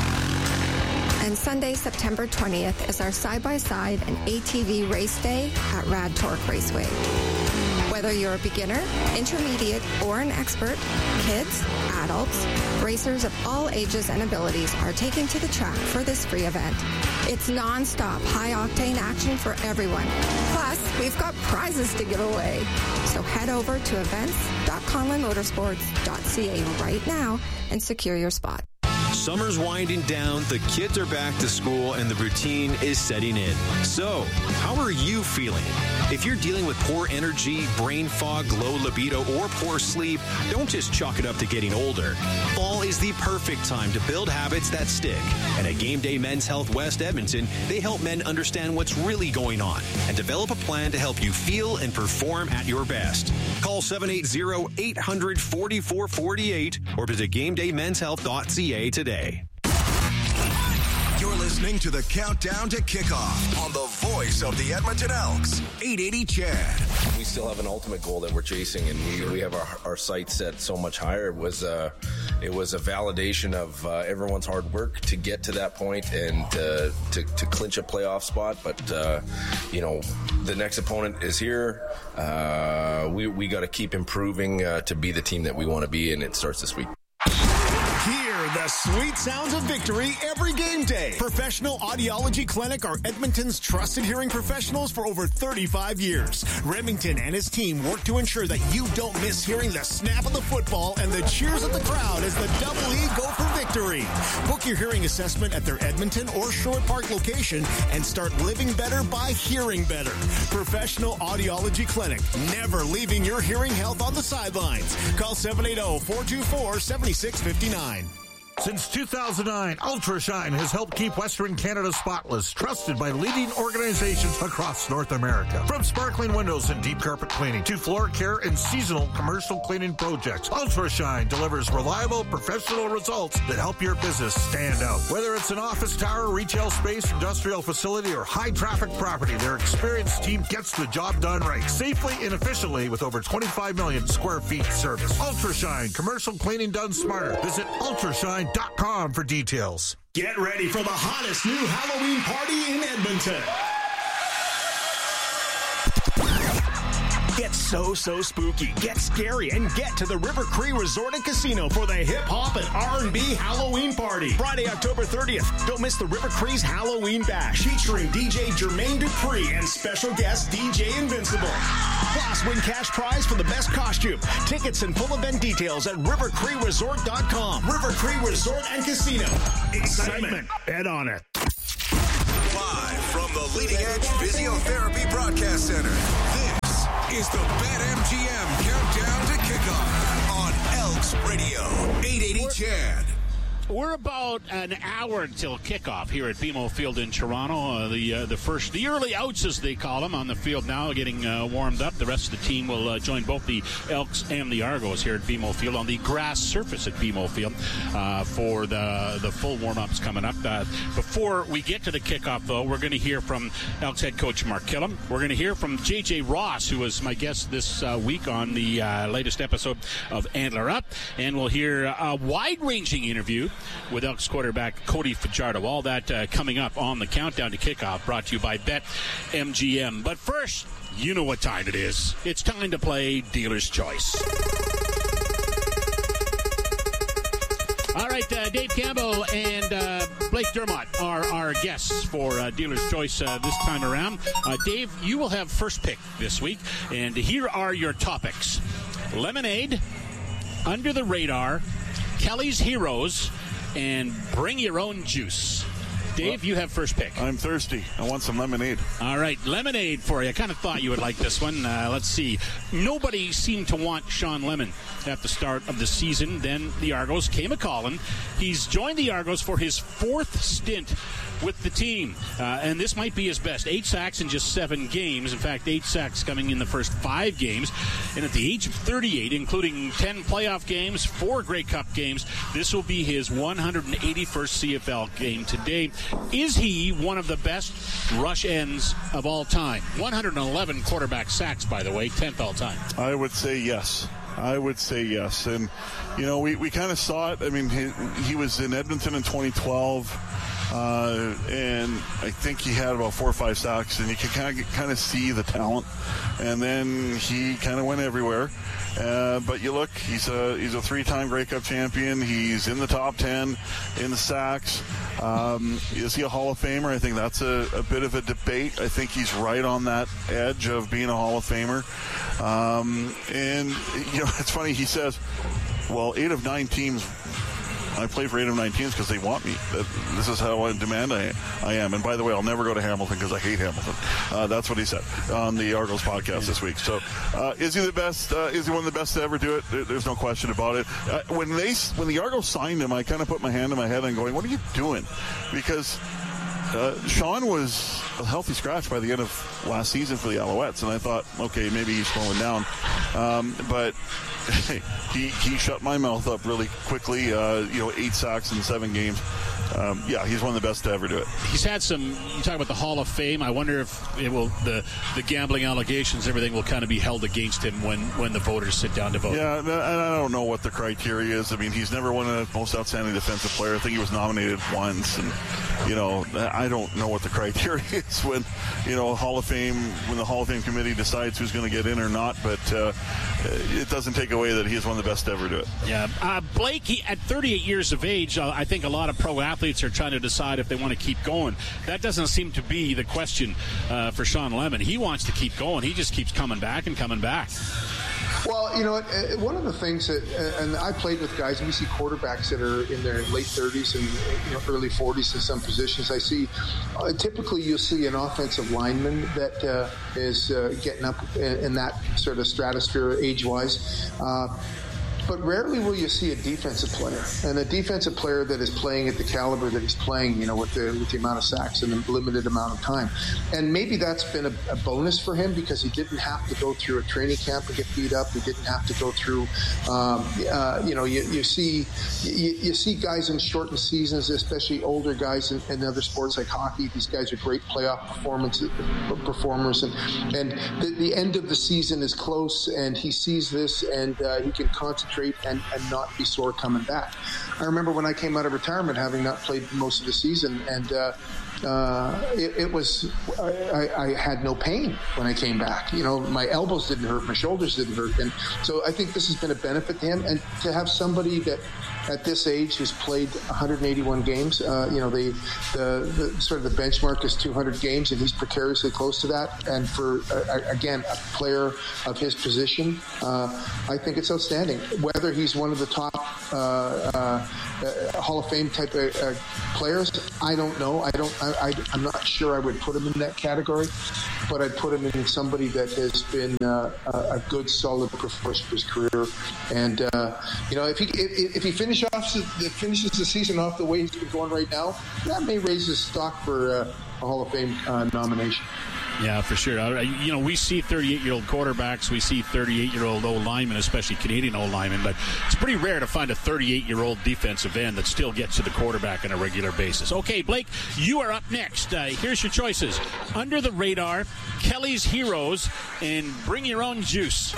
[SPEAKER 23] And Sunday, September twentieth is our side-by-side and A T V race day at Rad Torque Raceway. Whether you're a beginner, intermediate, or an expert, kids, adults, racers of all ages and abilities are taken to the track for this free event. It's non-stop, high-octane action for everyone. Plus, we've got prizes to give away. So head over to events dot conlon motorsports dot c a right now and secure your spot.
[SPEAKER 24] Summer's winding down, the kids are back to school, and the routine is setting in. So, how are you feeling? If you're dealing with poor energy, brain fog, low libido, or poor sleep, don't just chalk it up to getting older. Fall is the perfect time to build habits that stick. And at Game Day Men's Health West Edmonton, they help men understand what's really going on and develop a plan to help you feel and perform at your best. Call seven eight zero, eight hundred, forty-four forty-eight or visit game day men's health dot c a today.
[SPEAKER 5] You're listening to the Countdown to Kickoff on the voice of the Edmonton Elks, eight eighty C H E D.
[SPEAKER 25] We still have an ultimate goal that we're chasing, and we, we have our, our sights set so much higher. It was, uh, it was a validation of uh, everyone's hard work to get to that point and uh, to, to clinch a playoff spot. But, uh, you know, the next opponent is here. Uh, we we got to keep improving uh, to be the team that we want to be, and it starts this week.
[SPEAKER 22] Hear the sweet sounds of victory every game day. Professional Audiology Clinic are Edmonton's trusted hearing professionals for over thirty-five years. Remington and his team work to ensure that you don't miss hearing the snap of the football and the cheers of the crowd as the Double E go for victory. Book your hearing assessment at their Edmonton or Sherwood Park location and start living better by hearing better. Professional Audiology Clinic, never leaving your hearing health on the sidelines. Call seven eight zero, four two four, seven six five nine.
[SPEAKER 7] Since two thousand nine, UltraShine has helped keep Western Canada spotless, trusted by leading organizations across North America. From sparkling windows and deep carpet cleaning to floor care and seasonal commercial cleaning projects, UltraShine delivers reliable, professional results that help your business stand out. Whether it's an office tower, retail space, industrial facility, or high-traffic property, their experienced team gets the job done right, safely and efficiently with over twenty-five million square feet service. UltraShine, commercial cleaning done smarter. Visit ultrashine dot com for details.
[SPEAKER 22] Get ready for the hottest new Halloween party in Edmonton. Get so, so spooky, get scary, and get to the River Cree Resort and Casino for the hip-hop and R and B Halloween party. Friday, October thirtieth. Don't miss the River Cree's Halloween Bash, featuring D J Jermaine Dupree and special guest D J Invincible. Plus, win cash prize for the best costume. Tickets and full event details at river cree resort dot com. River Cree Resort and Casino. Excitement. Bet on it.
[SPEAKER 5] Live from the Leading Edge Physiotherapy Broadcast Center, this is the BetMGM Countdown to Kickoff on Elks Radio, eight eighty C H E D.
[SPEAKER 8] We're about an hour until kickoff here at B M O Field in Toronto. Uh, the uh, the first, the early outs, as they call them, on the field now, getting uh, warmed up. The rest of the team will uh, join both the Elks and the Argos here at B M O Field on the grass surface at B M O Field uh, for the the full warm-ups coming up. Uh, before we get to the kickoff, though, we're going to hear from Elks head coach Mark Killam. We're going to hear from J J Ross, who was my guest this uh, week on the uh, latest episode of Antler Up, and we'll hear a wide-ranging interview with Elks quarterback Cody Fajardo. All that uh, coming up on the Countdown to Kickoff, brought to you by BetMGM. But first, you know what time it is. It's time to play Dealer's Choice. All right, uh, Dave Campbell and uh, Blake Dermott are our guests for uh, Dealer's Choice uh, this time around. Uh, Dave, you will have first pick this week, and here are your topics. Lemonade, Under the Radar, Kelly's Heroes, and Bring Your Own Juice. Dave, you have first pick.
[SPEAKER 1] I'm thirsty. I want some lemonade.
[SPEAKER 8] All right, lemonade for you. I kind of thought you would like this one. Uh, let's see. Nobody seemed to want Sean Lemon at the start of the season. Then the Argos came a-calling. He's joined the Argos for his fourth stint with the team. Uh, and this might be his best. Eight sacks in just seven games. In fact, eight sacks coming in the first five games. And at the age of thirty-eight, including ten playoff games, four Grey Cup games, this will be his one hundred eighty-first C F L game today. Is he one of the best rush ends of all time? one hundred eleven quarterback sacks, by the way, tenth all time.
[SPEAKER 1] I would say yes. I would say yes. And, you know, we, we kind of saw it. I mean, he, he was in Edmonton in twenty twelve. Uh, and I think he had about four or five sacks, and you can kind of kind of see the talent. And then he kind of went everywhere. Uh, but you look, he's a he's a three-time Grey Cup champion. He's in the top ten in the sacks. Um, is he a Hall of Famer? I think that's a, a bit of a debate. I think he's right on that edge of being a Hall of Famer. Um, and you know, it's funny. He says, "Well, eight of nine teams." I play for eight of nine teams because they want me. This is how in demand I, I am. And by the way, I'll never go to Hamilton because I hate Hamilton. Uh, that's what he said on the Argos podcast this week. So, uh, is he the best? Uh, is he one of the best to ever do it? There, there's no question about it. Uh, when they when the Argos signed him, I kind of put my hand in my head and going, "What are you doing?" Because uh, Sean was a healthy scratch by the end of last season for the Alouettes, and I thought, okay, maybe he's slowing down, um, but. he he shut my mouth up really quickly. Uh, you know, eight sacks in seven games. um, yeah, he's one of the best to ever do it.
[SPEAKER 8] He's had some, you talk about the Hall of Fame. I wonder if it will, the, the gambling allegations, everything will kind of be held against him when, when the voters sit down to vote.
[SPEAKER 1] Yeah, and I don't know what the criteria is. I mean, he's never won a most outstanding defensive player. I think he was nominated once, and, you know, I don't know what the criteria is when, you know, Hall of Fame, when the Hall of Fame committee decides who's going to get in or not, but uh, it doesn't take away that he is one of the best to ever do it.
[SPEAKER 8] Yeah. Uh, Blake, he, at thirty-eight years of age, uh, I think a lot of pro athletes are trying to decide if they want to keep going. That doesn't seem to be the question uh, for Shawn Lemon. He wants to keep going. He just keeps coming back and coming back.
[SPEAKER 11] Well, you know, uh, one of the things that, uh, and I played with guys, and we see quarterbacks that are in their late thirties and you know, early forties in some positions. I see, uh, typically you'll see an offensive lineman that uh, is uh, getting up in, in that sort of stratosphere age-wise. Uh, But rarely will you see a defensive player, and a defensive player that is playing at the caliber that he's playing, you know, with the with the amount of sacks and the limited amount of time. And maybe that's been a, a bonus for him because he didn't have to go through a training camp and get beat up. He didn't have to go through, um, uh, you know, you, you see you, you see guys in shortened seasons, especially older guys in, in other sports like hockey. These guys are great playoff performance performers, and and the, the end of the season is close, and he sees this, and uh, he can concentrate And, and not be sore coming back. I remember when I came out of retirement, having not played most of the season, and uh, uh, it, it was I, I had no pain when I came back. You know, my elbows didn't hurt, my shoulders didn't hurt, and so I think this has been a benefit to him. And to have somebody that at this age who's played one hundred eighty-one games, uh, you know, the, the the sort of the benchmark is two hundred games, and he's precariously close to that. And for uh, again, a player of his position, uh, I think it's outstanding. Whether he's one of the top uh, uh, uh, Hall of Fame type of uh, players, I don't know. I don't. I, I, I'm not sure I would put him in that category, but I'd put him in somebody that has been uh, a, a good, solid performer for his career. And uh, you know, if he if, if he finish off finishes the season off the way he's been going right now, that may raise his stock for uh, a Hall of Fame uh, nomination.
[SPEAKER 8] Yeah, for sure. Uh, you know, we see thirty-eight-year-old quarterbacks, we see thirty-eight-year-old O-linemen, especially Canadian O-linemen, but it's pretty rare to find a thirty-eight-year-old defensive end that still gets to the quarterback on a regular basis. Okay, Blake, you are up next. Uh, here's your choices. Under the Radar, Kelly's Heroes, and Bring Your Own Juice.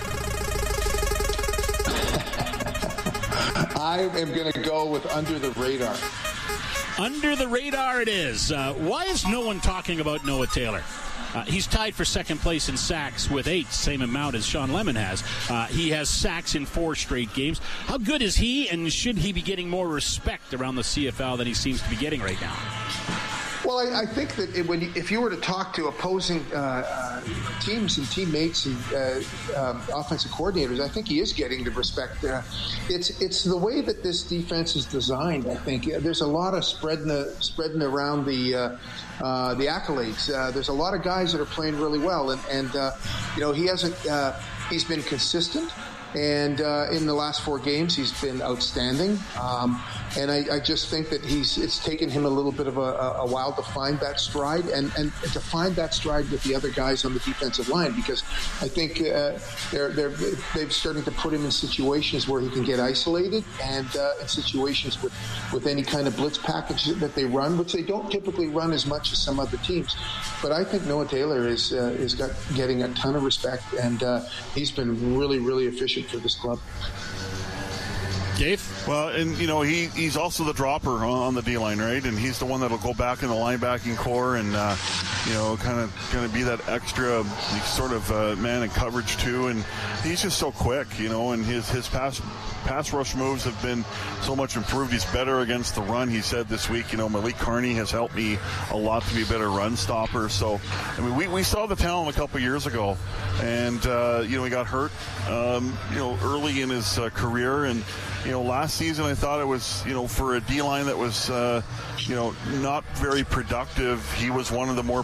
[SPEAKER 11] I am going to go with Under the Radar.
[SPEAKER 8] Under the Radar it is. Uh, why is no one talking about Noah Taylor? Uh, he's tied for second place in sacks with eight, same amount as Shawn Lemon has. Uh, he has sacks in four straight games. How good is he, and should he be getting more respect around the C F L than he seems to be getting right now?
[SPEAKER 11] Well, I, I think that it, when you, if you were to talk to opposing uh, uh, teams and teammates and uh, um, offensive coordinators, I think he is getting the respect. Uh, it's it's the way that this defense is designed. I think there's a lot of spreading the, spreading around the uh, uh, the accolades. Uh, there's a lot of guys that are playing really well, and and uh, you know he hasn't. Uh, he's been consistent. And uh, in the last four games, he's been outstanding. Um, and I, I just think that he's it's taken him a little bit of a, a while to find that stride and, and to find that stride with the other guys on the defensive line, because I think uh, they're they're they're starting to put him in situations where he can get isolated, and uh, in situations with, with any kind of blitz package that they run, which they don't typically run as much as some other teams. But I think Noah Taylor is uh, is got getting a ton of respect, and uh, he's been really really efficient for this club.
[SPEAKER 8] Dave?
[SPEAKER 1] Well, and, you know, he, he's also the dropper on the D-line, right? And he's the one that'll go back in the linebacking core and, uh, you know, kind of going to be that extra sort of uh, man in coverage, too. And he's just so quick, you know, and his, his pass pass rush moves have been so much improved. He's better against the run. He said this week, you know, Malik Carney has helped me a lot to be a better run stopper. So, I mean, we, we saw the talent a couple years ago. And, uh, you know, he got hurt, um, you know, early in his uh, career. And, you know, last season I thought it was, you know, for a D-line that was, uh, you know, not very productive, he was one of the more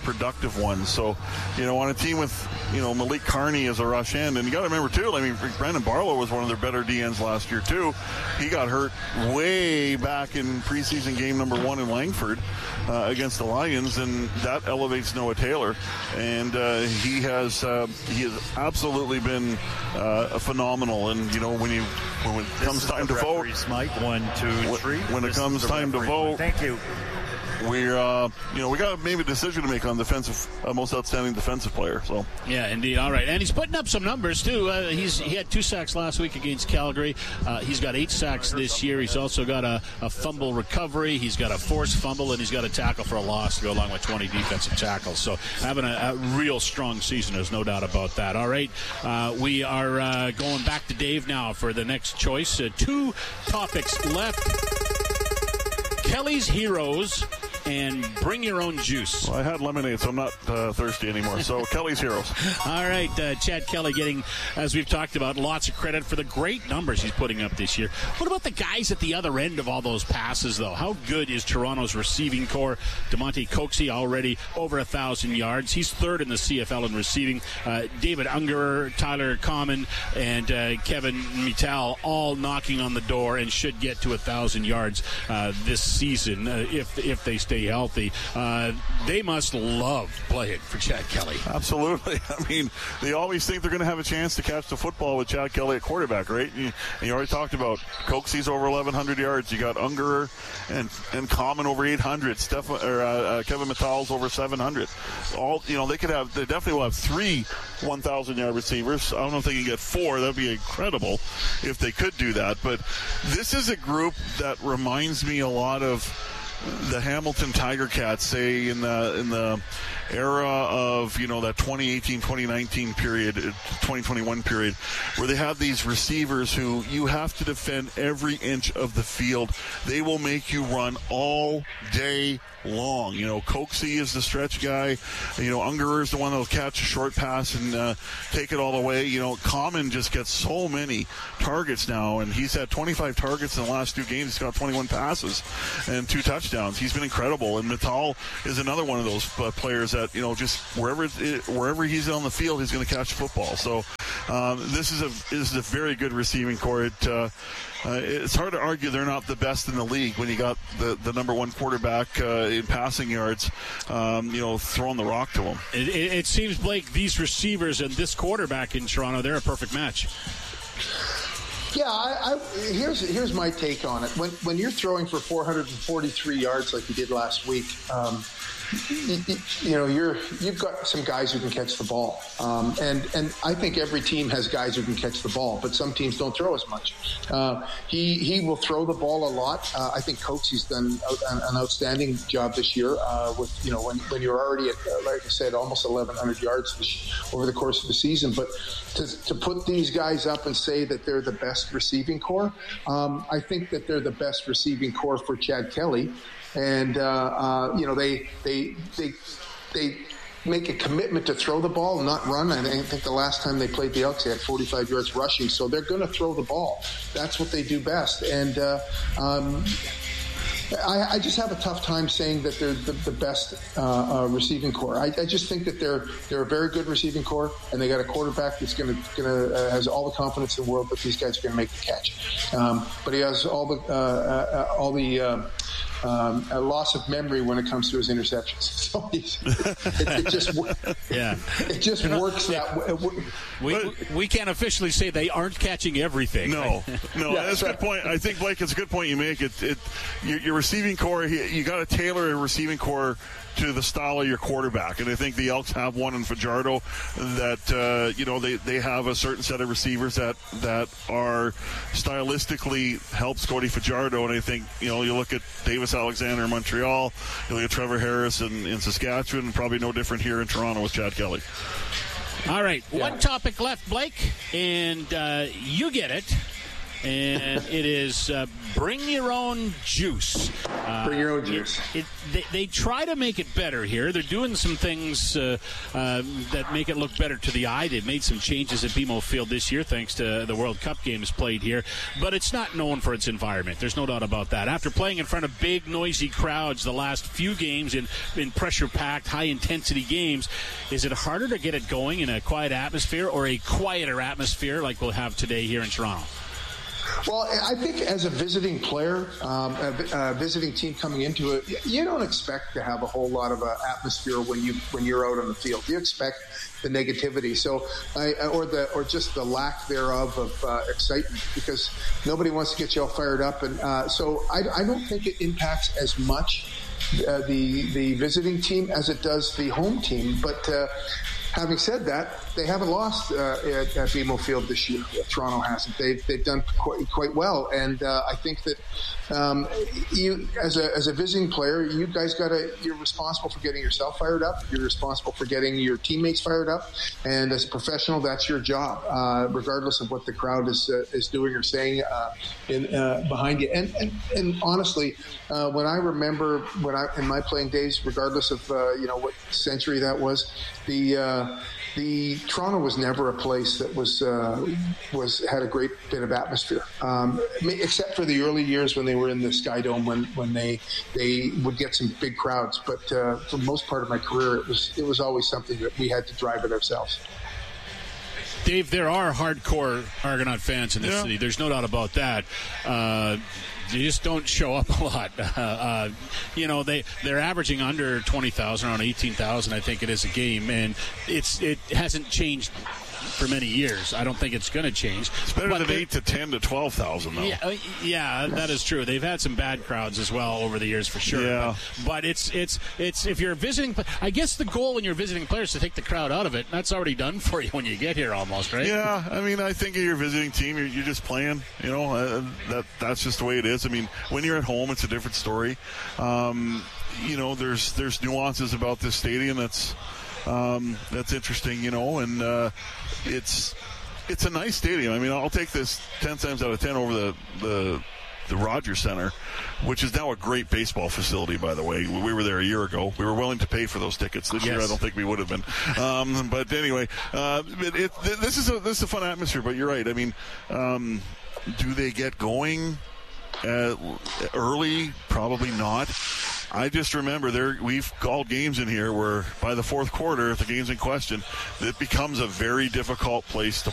[SPEAKER 1] productive ones. So, you know, on a team with, you know, Malik Carney as a rush end, and you got to remember too, I mean, Brandon Barlow was one of their better D Ns last year too. He got hurt way back in preseason game number one in Langford uh, against the Lions, and that elevates Noah Taylor, and uh, he has uh, he has absolutely been uh, phenomenal. And you know, when you when it comes time to vote,
[SPEAKER 9] Mike, one, two, three.
[SPEAKER 1] When it comes time to vote,
[SPEAKER 9] thank you.
[SPEAKER 1] We're, uh, you know, we got maybe a decision to make on defensive, uh, most outstanding defensive player. So
[SPEAKER 8] yeah, indeed. All right, and he's putting up some numbers too. Uh, he's he had two sacks last week against Calgary. Uh, he's got eight sacks this year. He's also got a, a fumble recovery. He's got a forced fumble, and he's got a tackle for a loss to go along with twenty defensive tackles. So having a, a real strong season, there's no doubt about that. All right, uh, we are uh, going back to Dave now for the next choice. Uh, two topics left. Kelly's Heroes and Bring Your Own Juice.
[SPEAKER 1] Well, I had lemonade, so I'm not uh, thirsty anymore. So Kelly's Heroes.
[SPEAKER 8] All right, uh, Chad Kelly getting, as we've talked about, lots of credit for the great numbers he's putting up this year. What about the guys at the other end of all those passes, though? How good is Toronto's receiving core? DeMonte Coxie already over a thousand yards. He's third in the C F L in receiving. Uh, David Ungerer, Tyler Common, and uh, Kevin Mittal all knocking on the door and should get to a thousand yards uh, this season uh, if if they stay healthy. Uh, they must love playing for Chad Kelly.
[SPEAKER 1] Absolutely. I mean, they always think they're going to have a chance to catch the football with Chad Kelly at quarterback, right? You, you already talked about Coxie's over eleven hundred yards. You got Ungerer and and Common over eight hundred. Steph, or, uh, uh, Kevin Mittal's over seven hundred. All, you know, they could have, they definitely will have three one thousand yard receivers. I don't know if they can get four. That'd be incredible if they could do that. But this is a group that reminds me a lot of the Hamilton Tiger Cats, say in the in the era of, you know, that twenty eighteen twenty nineteen period, twenty twenty-one period, where they have these receivers who you have to defend every inch of the field. They will make you run all day long. You know, Coxie is the stretch guy. You know, Ungerer is the one that will catch a short pass and uh, take it all the way. You know, Common just gets so many targets now, and he's had twenty-five targets in the last two games. He's got twenty-one passes and two touchdowns. He's been incredible. And Mittal is another one of those uh, players that, you know, just wherever it, wherever he's on the field, he's going to catch the football. So um, this is a this is a very good receiving core. It, uh, uh, it's hard to argue they're not the best in the league when you got the, the number one quarterback uh, in passing yards, um, you know, throwing the rock to him.
[SPEAKER 8] It, it, it seems, Blake, these receivers and this quarterback in Toronto, they're a perfect match.
[SPEAKER 11] Yeah, I, I, here's here's my take on it. When when you're throwing for four hundred forty-three yards like you did last week, um, you, you know you're you've got some guys who can catch the ball, um, and and I think every team has guys who can catch the ball, but some teams don't throw as much. Uh, he he will throw the ball a lot. Uh, I think Coxie's done an, an outstanding job this year. Uh, with you know when when you're already at, like I said, almost eleven hundred yards this, over the course of the season, but to to put these guys up and say that they're the best receiving core, um, I think that they're the best receiving core for Chad Kelly, and uh, uh, you know they they they they make a commitment to throw the ball and not run. And I think the last time they played the Elks, they had forty-five yards rushing, so they're going to throw the ball. That's what they do best, and uh, um, I, I just have a tough time saying that they're the, the best uh, uh, receiving core. I, I just think that they're they're a very good receiving core, and they got a quarterback that's going to going to uh, has all the confidence in the world that these guys are going to make the catch. Um, but he has all the uh, uh, all the uh, um, a loss of memory when it comes to his interceptions. So he's, it, it just
[SPEAKER 8] yeah,
[SPEAKER 11] it just works that way.
[SPEAKER 8] We we can't officially say they aren't catching everything.
[SPEAKER 1] No, no, yeah, that's a good point. I think, Blake, it's a good point you make. It, it your, your receiving core, you got to tailor a receiving core to the style of your quarterback, and I think the Elks have one in Fajardo that uh, you know they, they have a certain set of receivers that that are stylistically helps Cody Fajardo, and I think you know you look at Davis Alexander in Montreal, you look at Trevor Harris in, in Saskatchewan, and probably no different here in Toronto with Chad Kelly.
[SPEAKER 8] All right, yeah. One topic left, Blake, and uh, you get it. and it is uh, Bring Your Own Juice. Uh,
[SPEAKER 11] Bring Your Own Juice.
[SPEAKER 8] It, it, they, they try to make it better here. They're doing some things uh, uh, that make it look better to the eye. They've made some changes at B M O Field this year thanks to the World Cup games played here, but it's not known for its environment. There's no doubt about that. After playing in front of big, noisy crowds the last few games in, in pressure-packed, high-intensity games, is it harder to get it going in a quiet atmosphere or a quieter atmosphere like we'll have today here in Toronto?
[SPEAKER 11] Well, I think as a visiting player, um, a, a visiting team coming into it, you don't expect to have a whole lot of uh, atmosphere when you when you're out on the field. You expect the negativity, so I, or the or just the lack thereof of uh, excitement, because nobody wants to get you all fired up, and uh, so I, I don't think it impacts as much uh, the the visiting team as it does the home team, but. Uh, Having said that, they haven't lost uh, at, at B M O Field this year. Toronto hasn't. They've they've done quite, quite well, and uh, I think that um, you, as a as a visiting player, you guys got to. You're responsible for getting yourself fired up. You're responsible for getting your teammates fired up, and as a professional, that's your job, uh, regardless of what the crowd is uh, is doing or saying uh, in uh, behind you. And and, and honestly, uh, when I remember when I in my playing days, regardless of uh, you know what century that was, the uh, The Toronto was never a place that was uh, was had a great bit of atmosphere, um, except for the early years when they were in the Sky Dome, when, when they they would get some big crowds. But uh, for the most part of my career, it was it was always something that we had to drive it ourselves.
[SPEAKER 8] Dave, there are hardcore Argonaut fans in this
[SPEAKER 1] yeah.
[SPEAKER 8] city. There's no doubt about that. Uh, They just don't show up a lot. Uh, uh, you know, they, they're averaging under twenty thousand, around eighteen thousand, I think it is a game. And it's it hasn't changed for many years. I don't think it's going to change.
[SPEAKER 1] It's better
[SPEAKER 8] but
[SPEAKER 1] than eight to ten to twelve thousand, though.
[SPEAKER 8] Yeah, uh, yeah, that is true. They've had some bad crowds as well over the years, for sure.
[SPEAKER 1] Yeah.
[SPEAKER 8] But, but it's it's it's if you're visiting, I guess the goal when you're visiting players is to take the crowd out of it. That's already done for you when you get here, almost, right?
[SPEAKER 1] Yeah, I mean, I think of your visiting team, you're, you're just playing. You know, uh, that that's just the way it is. I mean, when you're at home, it's a different story. Um, you know, there's there's nuances about this stadium that's. Um, that's interesting, you know, and uh, it's it's a nice stadium. I mean, I'll take this ten times out of ten over the, the the Rogers Center, which is now a great baseball facility, by the way. We were there a year ago. We were willing to pay for those tickets. This yes. year, I don't think we would have been. Um, but anyway, uh, it, it, this is a this is a fun atmosphere. But you're right. I mean, um, do they get going uh, early? Probably not. I just remember there we've called games in here where by the fourth quarter, if the game's in question, it becomes a very difficult place to